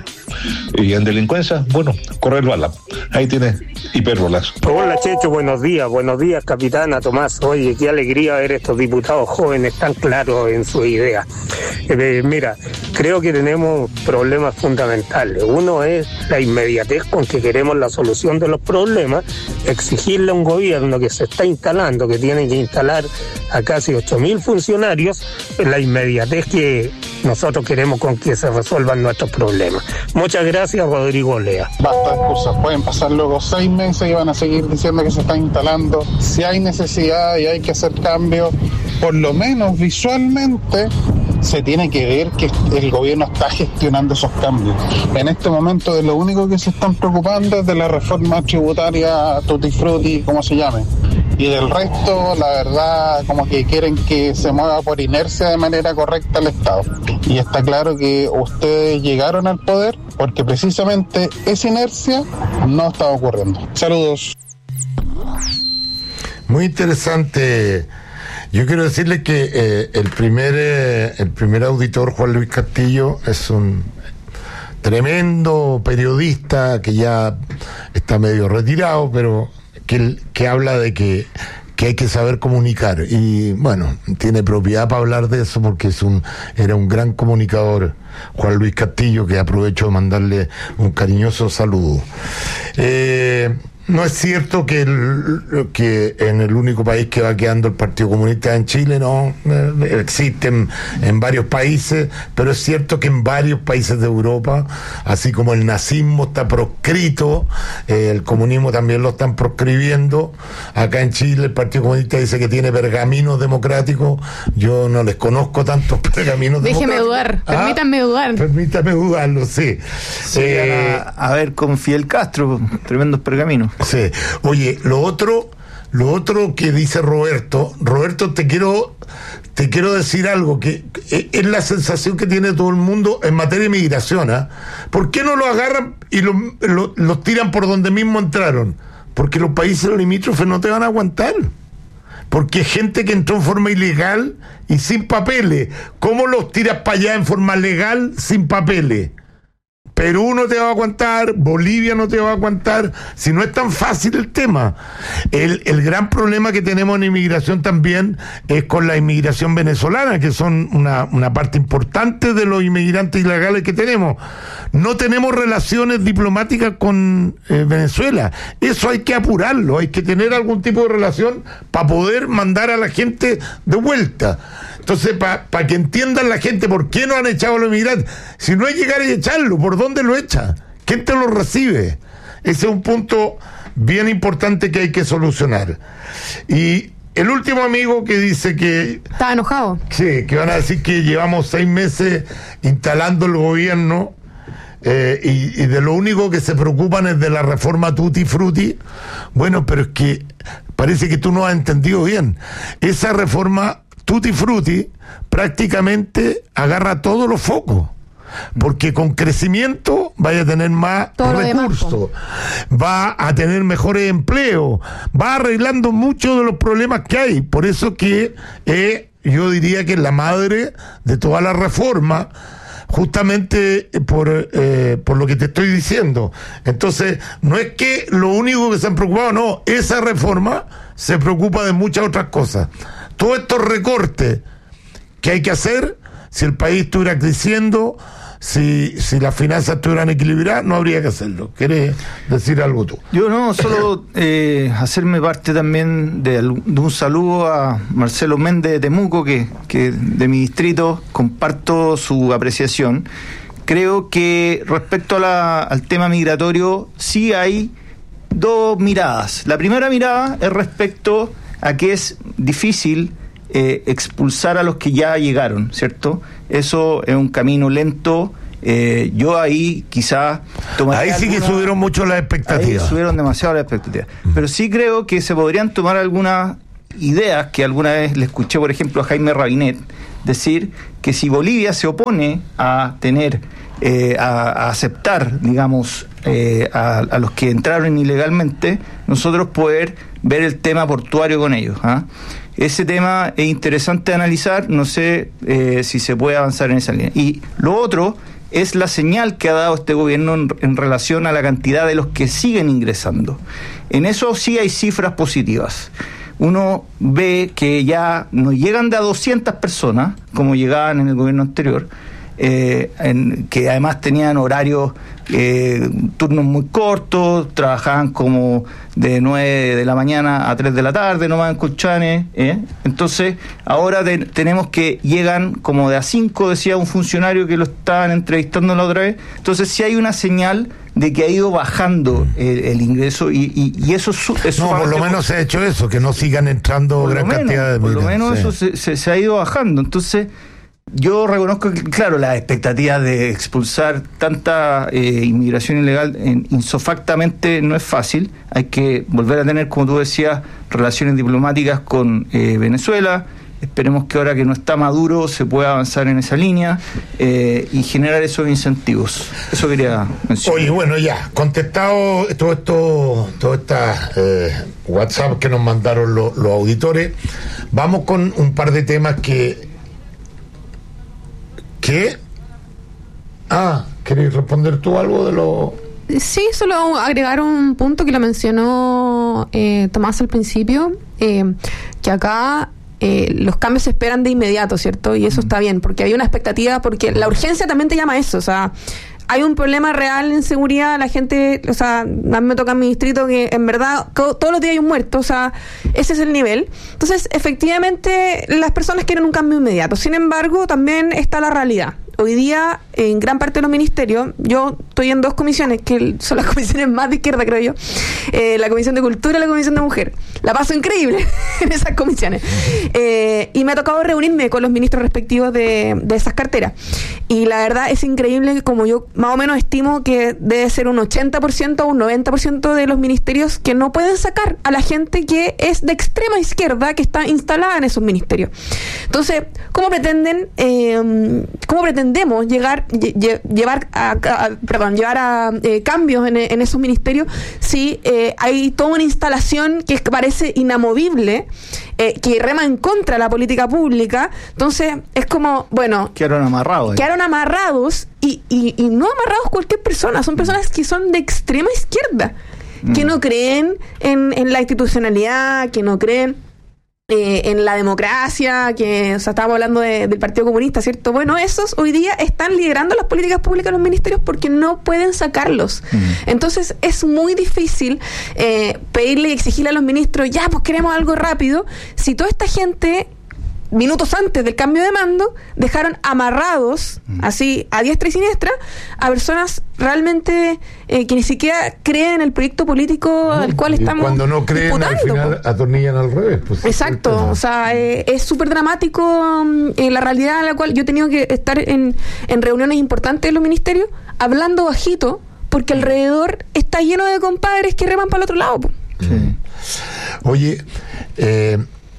Y en delincuencia, bueno, correr bala. Ahí tiene hipérbolas. Hola Checho, buenos días, buenos días capitana Tomás. Oye, qué alegría ver estos diputados jóvenes tan claros en su idea. Eh, mira, creo que tenemos problemas fundamentales. Uno es la inmediatez con que queremos la solución de los problemas, exigirle a un gobierno que se está instalando, que tiene que instalar a casi ocho mil funcionarios, la inmediatez que nosotros queremos con que se resuelvan nuestros problemas. Muchas gracias, Rodrigo Lea. Bastan cosas, pueden pasar luego seis meses y van a seguir diciendo que se está instalando. Si hay necesidad y hay que hacer cambios, por lo menos visualmente se tiene que ver que el gobierno está gestionando esos cambios. En este momento de lo único que se están preocupando es de la reforma tributaria tutti frutti, como se llame. Y del resto, la verdad, como que quieren que se mueva por inercia de manera correcta el Estado. Y está claro que ustedes llegaron al poder porque precisamente esa inercia no está ocurriendo. Saludos. Muy interesante. Yo quiero decirle que eh, el primer eh, el primer auditor, Juan Luis Castillo, es un tremendo periodista que ya está medio retirado, pero que, que habla de que, que hay que saber comunicar. Y bueno, tiene propiedad para hablar de eso porque es un era un gran comunicador, Juan Luis Castillo, que aprovecho de mandarle un cariñoso saludo. Eh... No es cierto que, el, que en el único país que va quedando el Partido Comunista en Chile, no, eh, existen en varios países, pero es cierto que en varios países de Europa, así como el nazismo está proscrito, eh, el comunismo también lo están proscribiendo. Acá en Chile el Partido Comunista dice que tiene pergaminos democráticos. Yo no les conozco tantos pergaminos Déjeme democráticos. dudar, ¿Ah? permítanme dudar. Permítame dudarlo, sí. sí eh, a, a ver, con Fidel Castro, tremendos pergaminos. Sí. Oye, lo otro, lo otro que dice Roberto, Roberto, te quiero, te quiero decir algo que es la sensación que tiene todo el mundo en materia de migración, ¿eh? ¿Por qué no lo agarran y los lo, lo tiran por donde mismo entraron? Porque los países limítrofes no te van a aguantar. Porque gente que entró en forma ilegal y sin papeles. ¿Cómo los tiras para allá en forma legal sin papeles? Perú no te va a aguantar, Bolivia no te va a aguantar, si no es tan fácil el tema. El, el gran problema que tenemos en inmigración también es con la inmigración venezolana, que son una, una parte importante de los inmigrantes ilegales que tenemos. No tenemos relaciones diplomáticas con eh, Venezuela. Eso hay que apurarlo, hay que tener algún tipo de relación para poder mandar a la gente de vuelta. Entonces, para pa que entiendan la gente por qué no han echado a los inmigrantes. Si no es llegar y echarlo, ¿por dónde lo echa? ¿Quién te lo recibe? Ese es un punto bien importante que hay que solucionar. Y el último amigo que dice que... Está enojado. Sí, que van a decir que llevamos seis meses instalando el gobierno eh, y, y de lo único que se preocupan es de la reforma tutti frutti. Bueno, pero es que parece que tú no has entendido bien. Esa reforma Tutti Frutti prácticamente agarra todos los focos. Porque con crecimiento vaya a tener más Todo recursos, va a tener mejores empleos, va arreglando muchos de los problemas que hay. Por eso que eh, yo diría que es la madre de toda la reforma, justamente por, eh, por lo que te estoy diciendo. Entonces, no es que lo único que se han preocupado, no, esa reforma se preocupa de muchas otras cosas. Todos estos recortes que hay que hacer, si el país estuviera creciendo, si, si las finanzas estuvieran equilibradas, no habría que hacerlo. ¿Quieres decir algo tú? Yo no, solo eh, hacerme parte también de, de un saludo a Marcelo Méndez de Temuco, que, que de mi distrito comparto su apreciación. Creo que respecto a la, al tema migratorio sí hay dos miradas. La primera mirada es respecto a que es difícil eh, expulsar a los que ya llegaron, ¿cierto? Eso es un camino lento. Eh, yo ahí quizá tomaría ahí sí alguna, que subieron mucho las expectativas. Ahí subieron demasiado las expectativas. Uh-huh. Pero sí creo que se podrían tomar algunas ideas que alguna vez le escuché, por ejemplo, a Jaime Rabinet decir que si Bolivia se opone a tener, eh, a, a aceptar, digamos, eh, a, a los que entraron ilegalmente, nosotros poder ver el tema portuario con ellos. ¿Ah? Ese tema es interesante de analizar, no sé eh, si se puede avanzar en esa línea. Y lo otro es la señal que ha dado este gobierno en, en relación a la cantidad de los que siguen ingresando. En eso sí hay cifras positivas. Uno ve que ya no llegan de a doscientas personas, como llegaban en el gobierno anterior, eh, en, que además tenían horarios, eh, turnos muy cortos, trabajaban como de nueve de la mañana a tres de la tarde, nomás en Colchanes, ¿eh? Entonces, ahora de, tenemos que llegan como de a cinco, decía un funcionario que lo estaban entrevistando la otra vez. Entonces, sí hay una señal de que ha ido bajando el, el ingreso y, y, y eso es no, por lo menos se ha hecho eso, que no sigan entrando gran menos, cantidad de por lo menos sí. eso se, se, se ha ido bajando. Entonces, yo reconozco que, claro, las expectativas de expulsar tanta eh, inmigración ilegal en, insofactamente no es fácil. Hay que volver a tener, como tú decías, relaciones diplomáticas con eh, Venezuela. Esperemos que ahora que no está Maduro se pueda avanzar en esa línea eh, y generar esos incentivos. Eso quería mencionar. Oye, bueno, ya, contestado todo esto, todo esta eh, WhatsApp que nos mandaron lo, los auditores, vamos con un par de temas que ¿Qué? Ah, ¿querés responder tú algo de lo...? Sí, solo agregar un punto que lo mencionó eh, Tomás al principio, eh, que acá eh, los cambios se esperan de inmediato, ¿cierto? Y eso está bien, porque hay una expectativa, porque la urgencia también te llama a eso, o sea, hay un problema real en seguridad, la gente, o sea, a mí me toca en mi distrito que en verdad todos los días hay un muerto, o sea, ese es el nivel. Entonces, efectivamente, las personas quieren un cambio inmediato. Sin embargo, también está la realidad. Hoy día, en gran parte de los ministerios, yo estoy en dos comisiones, que son las comisiones más de izquierda, creo yo, eh, la Comisión de Cultura y la Comisión de Mujer. La paso increíble en esas comisiones. Eh, y me ha tocado reunirme con los ministros respectivos de, de esas carteras. Y la verdad es increíble que, como yo más o menos estimo que debe ser un ochenta por ciento o un noventa por ciento de los ministerios que no pueden sacar a la gente que es de extrema izquierda, que está instalada en esos ministerios. Entonces, ¿cómo pretenden, eh, cómo pretenden Pretendemos llegar, lle, llevar a, a, perdón, llevar a eh, cambios en, en esos ministerios si eh, hay toda una instalación que parece inamovible, eh, que rema en contra de la política pública? Entonces es como, bueno, quedaron amarrados eh. quedaron amarrados y, y, y no amarrados cualquier persona, son personas que son de extrema izquierda, mm. que no creen en, en la institucionalidad, que no creen Eh, en la democracia, que, o sea, estábamos hablando de, del Partido Comunista, ¿cierto? Bueno, esos hoy día están liderando las políticas públicas en los ministerios porque no pueden sacarlos. Mm. Entonces es muy difícil eh, pedirle y exigirle a los ministros, ya, pues queremos algo rápido, si toda esta gente, minutos antes del cambio de mando, dejaron amarrados, mm. así, a diestra y siniestra, a personas realmente eh, que ni siquiera creen en el proyecto político no, al cual estamos cuando no creen, disputando, al final pues. Atornillan al revés. Pues, exacto, o sea, eh, es súper dramático eh, la realidad en la cual yo he tenido que estar en, en reuniones importantes de los ministerios, hablando bajito, porque alrededor está lleno de compadres que reman para el otro lado. Pues. Sí. Oye, eh...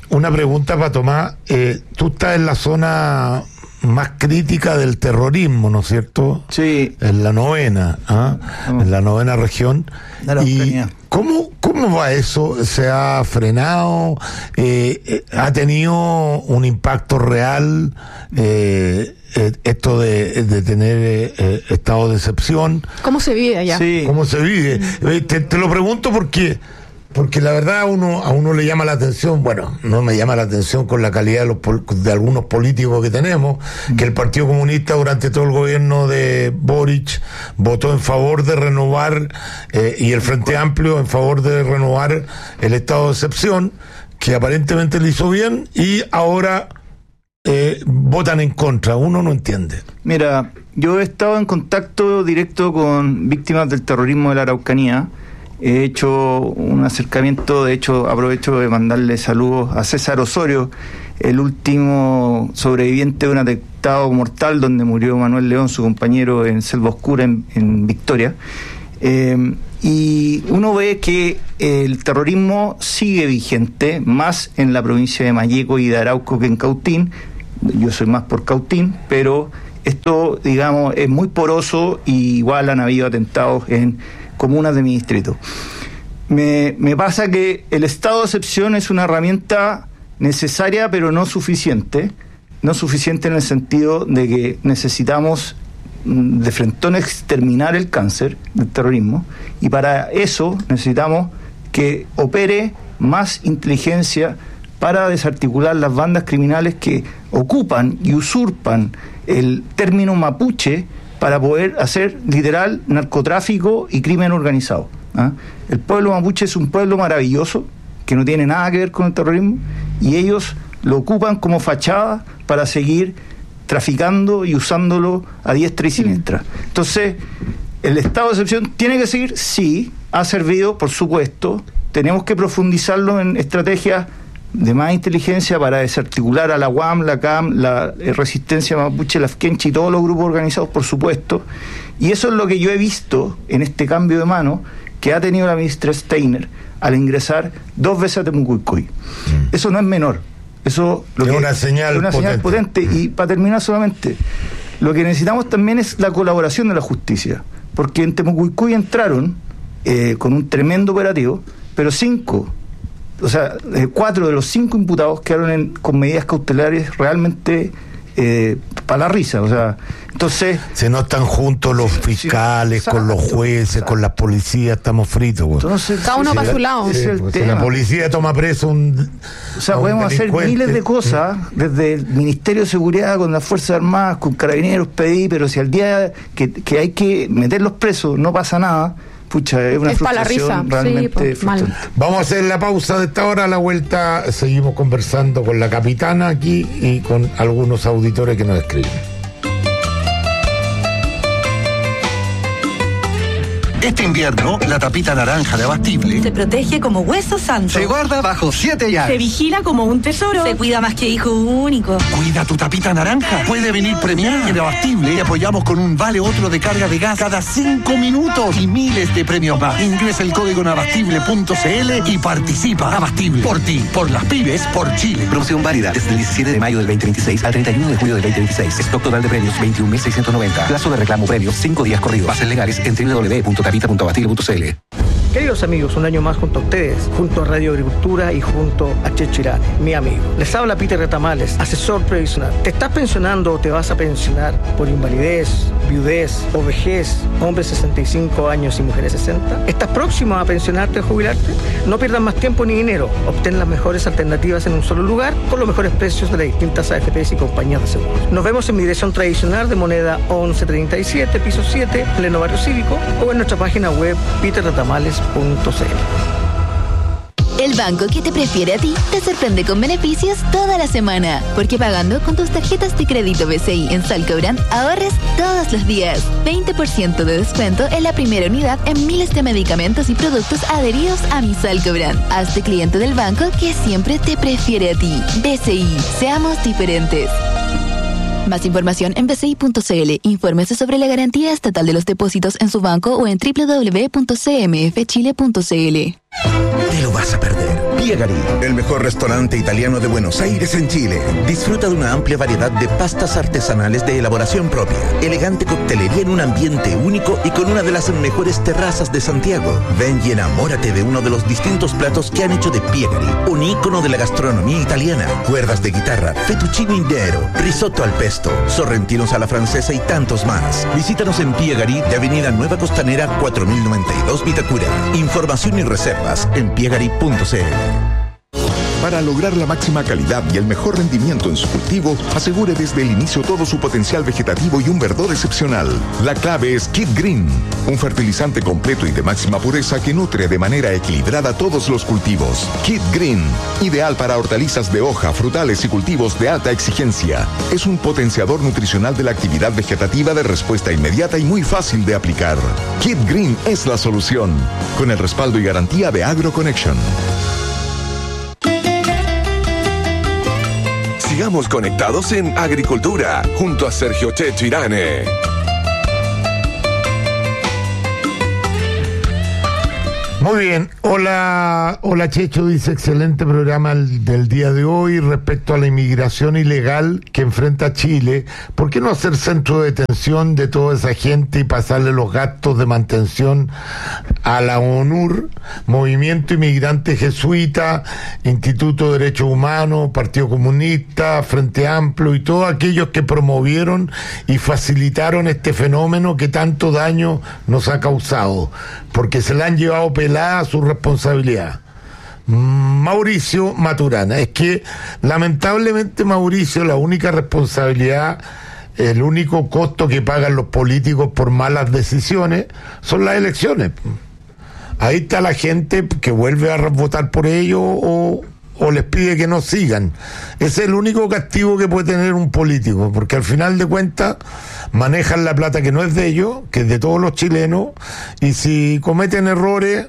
una pregunta para Tomás. Eh, tú estás en la zona más crítica del terrorismo, ¿no es cierto? Sí. En la novena, ¿ah? Oh. En la novena región. ¿Y cómo, cómo va eso? ¿Se ha frenado? Eh, ¿Ha tenido un impacto real eh, eh, esto de, de tener eh, estado de excepción? ¿Cómo se vive allá? Sí. ¿Cómo se vive? Eh, te, te lo pregunto porque... Porque la verdad a uno, a uno le llama la atención, bueno, no me llama la atención con la calidad de, los, de algunos políticos que tenemos, mm. que el Partido Comunista durante todo el gobierno de Boric votó en favor de renovar, eh, y el Frente Amplio en favor de renovar el estado de excepción, que aparentemente le hizo bien, y ahora eh, votan en contra. Uno no entiende. Mira, yo he estado en contacto directo con víctimas del terrorismo de la Araucanía. He hecho un acercamiento, de hecho aprovecho de mandarle saludos a César Osorio, el último sobreviviente de un atentado mortal donde murió Manuel León, su compañero, en Selva Oscura, en, en Victoria. Eh, y uno ve que el terrorismo sigue vigente, más en la provincia de Malleco y de Arauco que en Cautín. Yo soy más por Cautín, pero esto, digamos, es muy poroso, y igual han habido atentados en comunas de mi distrito. Me, me pasa que el estado de excepción es una herramienta necesaria, pero no suficiente. No suficiente en el sentido de que necesitamos de frentón exterminar el cáncer del terrorismo, y para eso necesitamos que opere más inteligencia para desarticular las bandas criminales que ocupan y usurpan el término mapuche para poder hacer literal narcotráfico y crimen organizado. ¿Ah? El pueblo mapuche es un pueblo maravilloso que no tiene nada que ver con el terrorismo, y ellos lo ocupan como fachada para seguir traficando y usándolo a diestra y siniestra. Entonces, ¿el estado de excepción tiene que seguir? Sí, ha servido, por supuesto. Tenemos que profundizarlo en estrategias de más inteligencia para desarticular a la U A M, la C A M, la Resistencia Mapuche, la Fkenchi y todos los grupos organizados, por supuesto. Y eso es lo que yo he visto en este cambio de mano que ha tenido la ministra Steiner al ingresar dos veces a Temucuicui. Mm. Eso no es menor. Eso lo es que, una señal es una potente. señal potente. Y para terminar solamente, lo que necesitamos también es la colaboración de la justicia. Porque en Temucuicui entraron eh, con un tremendo operativo, pero cinco... O sea, eh, cuatro de los cinco imputados quedaron en, con medidas cautelares realmente eh, para la risa. O sea, entonces... Si no están juntos los fiscales, sí, con los jueces, exacto, con las policías, estamos fritos. Güey. Entonces, cada uno para su lado. Sí, es pues, la policía toma preso un... O sea, podemos hacer miles de cosas, desde el Ministerio de Seguridad, con las Fuerzas Armadas, con Carabineros, P D I, pero si al día que, que hay que meterlos presos no pasa nada, pucha, es una es frustración realmente sí, pues, Vamos a hacer la pausa de esta hora. A la vuelta seguimos conversando con la capitana aquí y con algunos auditores que nos escriben. Este invierno, la tapita naranja de Abastible se protege como hueso santo. Se guarda bajo siete llaves. Se vigila como un tesoro. Se cuida más que hijo único. Cuida tu tapita naranja. Puede venir premiada. En Abastible te apoyamos con un vale otro de carga de gas cada cinco minutos y miles de premios más. Ingresa el código en abastible punto c l y participa. Abastible. Por ti, por las pibes, por Chile. Promoción válida desde el diecisiete de mayo del veinte veintiséis al treinta y uno de julio del veinte veintiséis. Stock total de premios veintiún mil seiscientos noventa. Plazo de reclamo premios cinco días corridos. Bases legales en doble u doble u doble u punto tapita punto abastible punto c l. Queridos amigos, un año más junto a ustedes, junto a Radio Agricultura y junto a Chechirane, mi amigo. Les habla Peter Retamales, asesor previsional. ¿Te estás pensionando o te vas a pensionar por invalidez, viudez o vejez, hombres sesenta y cinco años y mujeres sesenta? ¿Estás próximo a pensionarte o jubilarte? No pierdas más tiempo ni dinero. Obtén las mejores alternativas en un solo lugar con los mejores precios de las distintas A F Pes y compañías de seguros. Nos vemos en mi dirección tradicional de moneda once treinta y siete, piso siete, pleno barrio cívico, o en nuestra página web peter retamales punto c l. El banco que te prefiere a ti te sorprende con beneficios toda la semana. Porque pagando con tus tarjetas de crédito B C I en Salcobrand, ahorres todos los días. veinte por ciento de descuento en la primera unidad en miles de medicamentos y productos adheridos a mi Salcobrand. Hazte cliente del banco que siempre te prefiere a ti. B C I, seamos diferentes. Más información en b c i punto c l. Infórmese sobre la garantía estatal de los depósitos en su banco o en doble u doble u doble u punto c m f chile punto c l. Te lo vas a perder. Piegari, el mejor restaurante italiano de Buenos Aires en Chile. Disfruta de una amplia variedad de pastas artesanales de elaboración propia, elegante coctelería en un ambiente único y con una de las mejores terrazas de Santiago. Ven y enamórate de uno de los distintos platos que han hecho de Piegari un ícono de la gastronomía italiana. Cuerdas de guitarra, fettuccine intero, risotto al pesto, sorrentinos a la francesa y tantos más. Visítanos en Piegari de Avenida Nueva Costanera cuatro mil noventa y dos Vitacura. Información y reservas en piegari punto c l. Para lograr la máxima calidad y el mejor rendimiento en su cultivo, asegure desde el inicio todo su potencial vegetativo y un verdor excepcional. La clave es Kid Green, un fertilizante completo y de máxima pureza que nutre de manera equilibrada todos los cultivos. Kid Green, ideal para hortalizas de hoja, frutales y cultivos de alta exigencia. Es un potenciador nutricional de la actividad vegetativa de respuesta inmediata y muy fácil de aplicar. Kid Green es la solución, con el respaldo y garantía de AgroConnection. Sigamos conectados en Agricultura, junto a Sergio Checho Irane. Muy bien, hola, hola Checho, dice excelente programa el, del día de hoy respecto a la inmigración ilegal que enfrenta Chile. ¿Por qué no hacer centro de detención de toda esa gente y pasarle los gastos de mantención a la ONUR, Movimiento Inmigrante Jesuita, Instituto de Derechos Humanos, Partido Comunista, Frente Amplio y todos aquellos que promovieron y facilitaron este fenómeno que tanto daño nos ha causado? Porque se la han llevado pelada a su responsabilidad. Mauricio Maturana, es que lamentablemente, Mauricio, la única responsabilidad, el único costo que pagan los políticos por malas decisiones son las elecciones. Ahí está la gente que vuelve a votar por ellos o, o les pide que no sigan. Ese es el único castigo que puede tener un político, porque al final de cuentas manejan la plata que no es de ellos, que es de todos los chilenos, y si cometen errores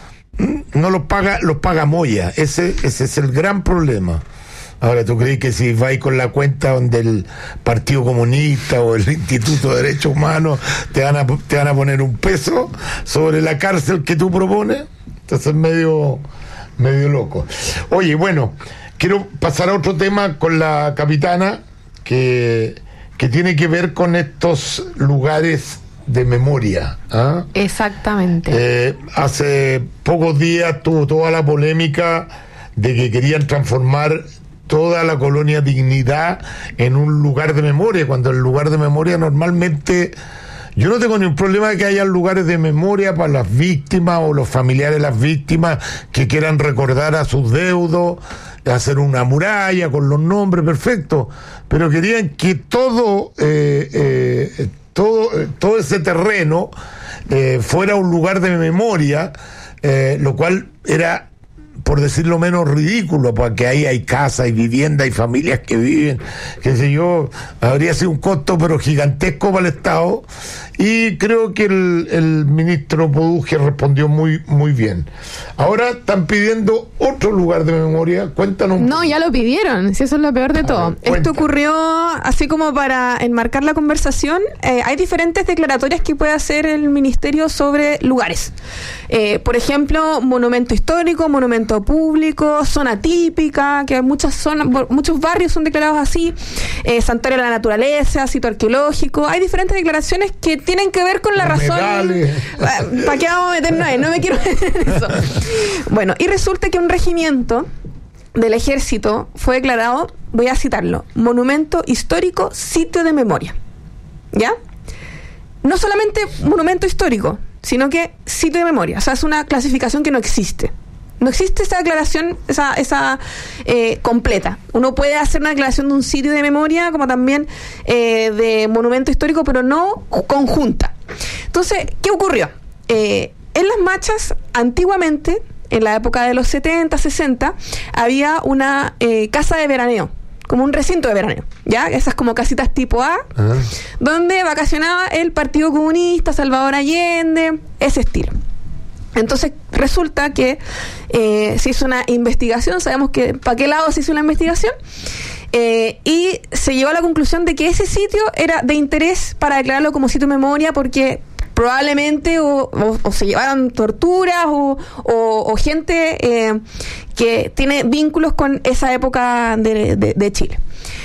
no los paga, los paga Moya. Ese, ese es el gran problema. Ahora, ¿tú crees que si vais con la cuenta donde el Partido Comunista o el Instituto de Derechos Humanos te van a, te van a poner un peso sobre la cárcel que tú propones? Entonces es medio, medio loco. Oye, bueno, quiero pasar a otro tema con la capitana que, que tiene que ver con estos lugares de memoria. ¿Ah? Exactamente. Eh, hace pocos días tuvo toda la polémica de que querían transformar toda la colonia Dignidad en un lugar de memoria, cuando el lugar de memoria normalmente, yo no tengo ningún problema de que haya lugares de memoria para las víctimas o los familiares de las víctimas que quieran recordar a sus deudos, hacer una muralla con los nombres, perfecto, pero querían que todo eh, eh, todo, todo ese terreno eh, fuera un lugar de memoria, eh, lo cual era, por decirlo menos, ridículo, porque ahí hay casa, hay vivienda, hay familias que viven, qué sé yo, habría sido un costo pero gigantesco para el Estado, y creo que el, el ministro Poduje respondió muy muy bien. Ahora están pidiendo otro lugar de memoria, cuéntanos. No, ya lo pidieron, si eso es lo peor de todo. Ver, esto ocurrió así como para enmarcar la conversación. Eh, hay diferentes declaratorias que puede hacer el ministerio sobre lugares. Eh, por ejemplo, monumento histórico, monumento público, zona típica, que muchas zonas, muchos barrios son declarados así, eh, santuario de la naturaleza, sitio arqueológico. Hay diferentes declaraciones que tienen que ver con la razón. ¿Para qué vamos a meternos ahí? No me quiero meter en eso. Bueno, y resulta que un regimiento del ejército fue declarado, voy a citarlo, monumento histórico, sitio de memoria. ¿Ya? No solamente monumento histórico, sino que sitio de memoria. O sea, es una clasificación que no existe. No existe esa declaración, esa, esa eh, completa. Uno puede hacer una declaración de un sitio de memoria, como también eh, de monumento histórico, pero no conjunta. Entonces, ¿qué ocurrió? Eh, en las marchas, antiguamente, en la época de los setenta, sesenta, había una eh, casa de veraneo, como un recinto de veraneo, ¿ya? Esas como casitas tipo A, uh-huh, donde vacacionaba el Partido Comunista, Salvador Allende, ese estilo. Entonces resulta que eh, se hizo una investigación, sabemos que para qué lado se hizo la investigación, eh, y se llegó a la conclusión de que ese sitio era de interés para declararlo como sitio de memoria porque probablemente o, o, o se llevaron torturas o, o, o gente eh, que tiene vínculos con esa época de, de, de Chile.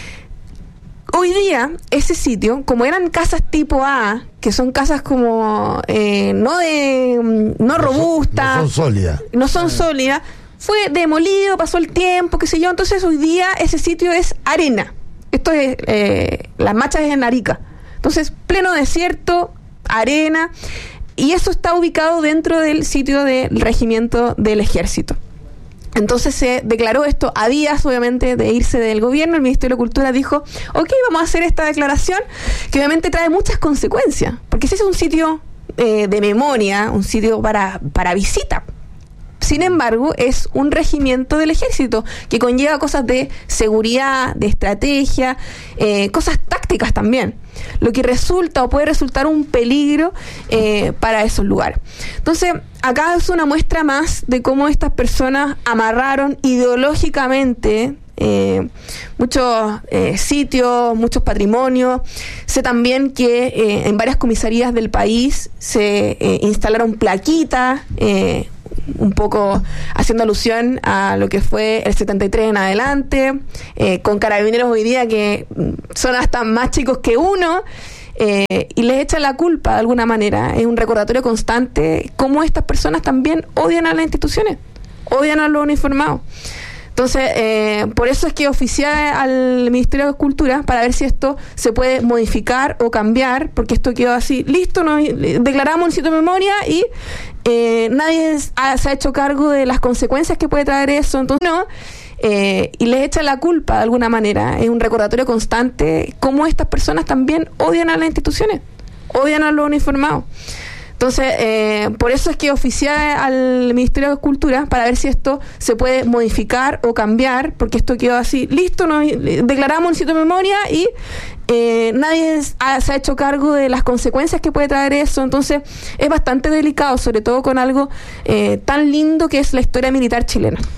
Hoy día, ese sitio, como eran casas tipo A, que son casas como eh, no de no robustas, no son sólidas, no son sólidas, fue demolido, pasó el tiempo, qué sé yo. Entonces hoy día ese sitio es arena. Esto es eh, Las Machas es en Arica. Entonces pleno desierto, arena, y eso está ubicado dentro del sitio del regimiento del ejército. Entonces se declaró esto a días, obviamente, de irse del gobierno. El Ministerio de Cultura dijo, ok, vamos a hacer esta declaración, que obviamente trae muchas consecuencias, porque ese es un sitio eh, de memoria, un sitio para, para visita. Sin embargo, es un regimiento del ejército que conlleva cosas de seguridad, de estrategia, eh, cosas tácticas también, lo que resulta o puede resultar un peligro eh, para esos lugares. Entonces, acá es una muestra más de cómo estas personas amarraron ideológicamente eh, muchos eh, sitios, muchos patrimonios. Sé también que eh, en varias comisarías del país se eh, instalaron plaquitas, eh, un poco haciendo alusión a lo que fue el setenta y tres en adelante, eh, con carabineros hoy día que son hasta más chicos que uno, eh, y les echan la culpa de alguna manera. Es un recordatorio constante cómo estas personas también odian a las instituciones, odian a los uniformados. Entonces, eh, por eso es que oficié al Ministerio de Cultura para ver si esto se puede modificar o cambiar, porque esto quedó así, listo, nos declaramos un sitio de memoria y eh, nadie es, ha, se ha hecho cargo de las consecuencias que puede traer eso. Entonces, no, eh, y les echan la culpa de alguna manera. Es un recordatorio constante cómo estas personas también odian a las instituciones, odian a los uniformados. Entonces, eh, por eso es que oficié al Ministerio de Cultura para ver si esto se puede modificar o cambiar, porque esto quedó así, listo, nos declaramos un sitio de memoria y eh, nadie es, ha, se ha hecho cargo de las consecuencias que puede traer eso. Entonces, es bastante delicado, sobre todo con algo eh, tan lindo que es la historia militar chilena.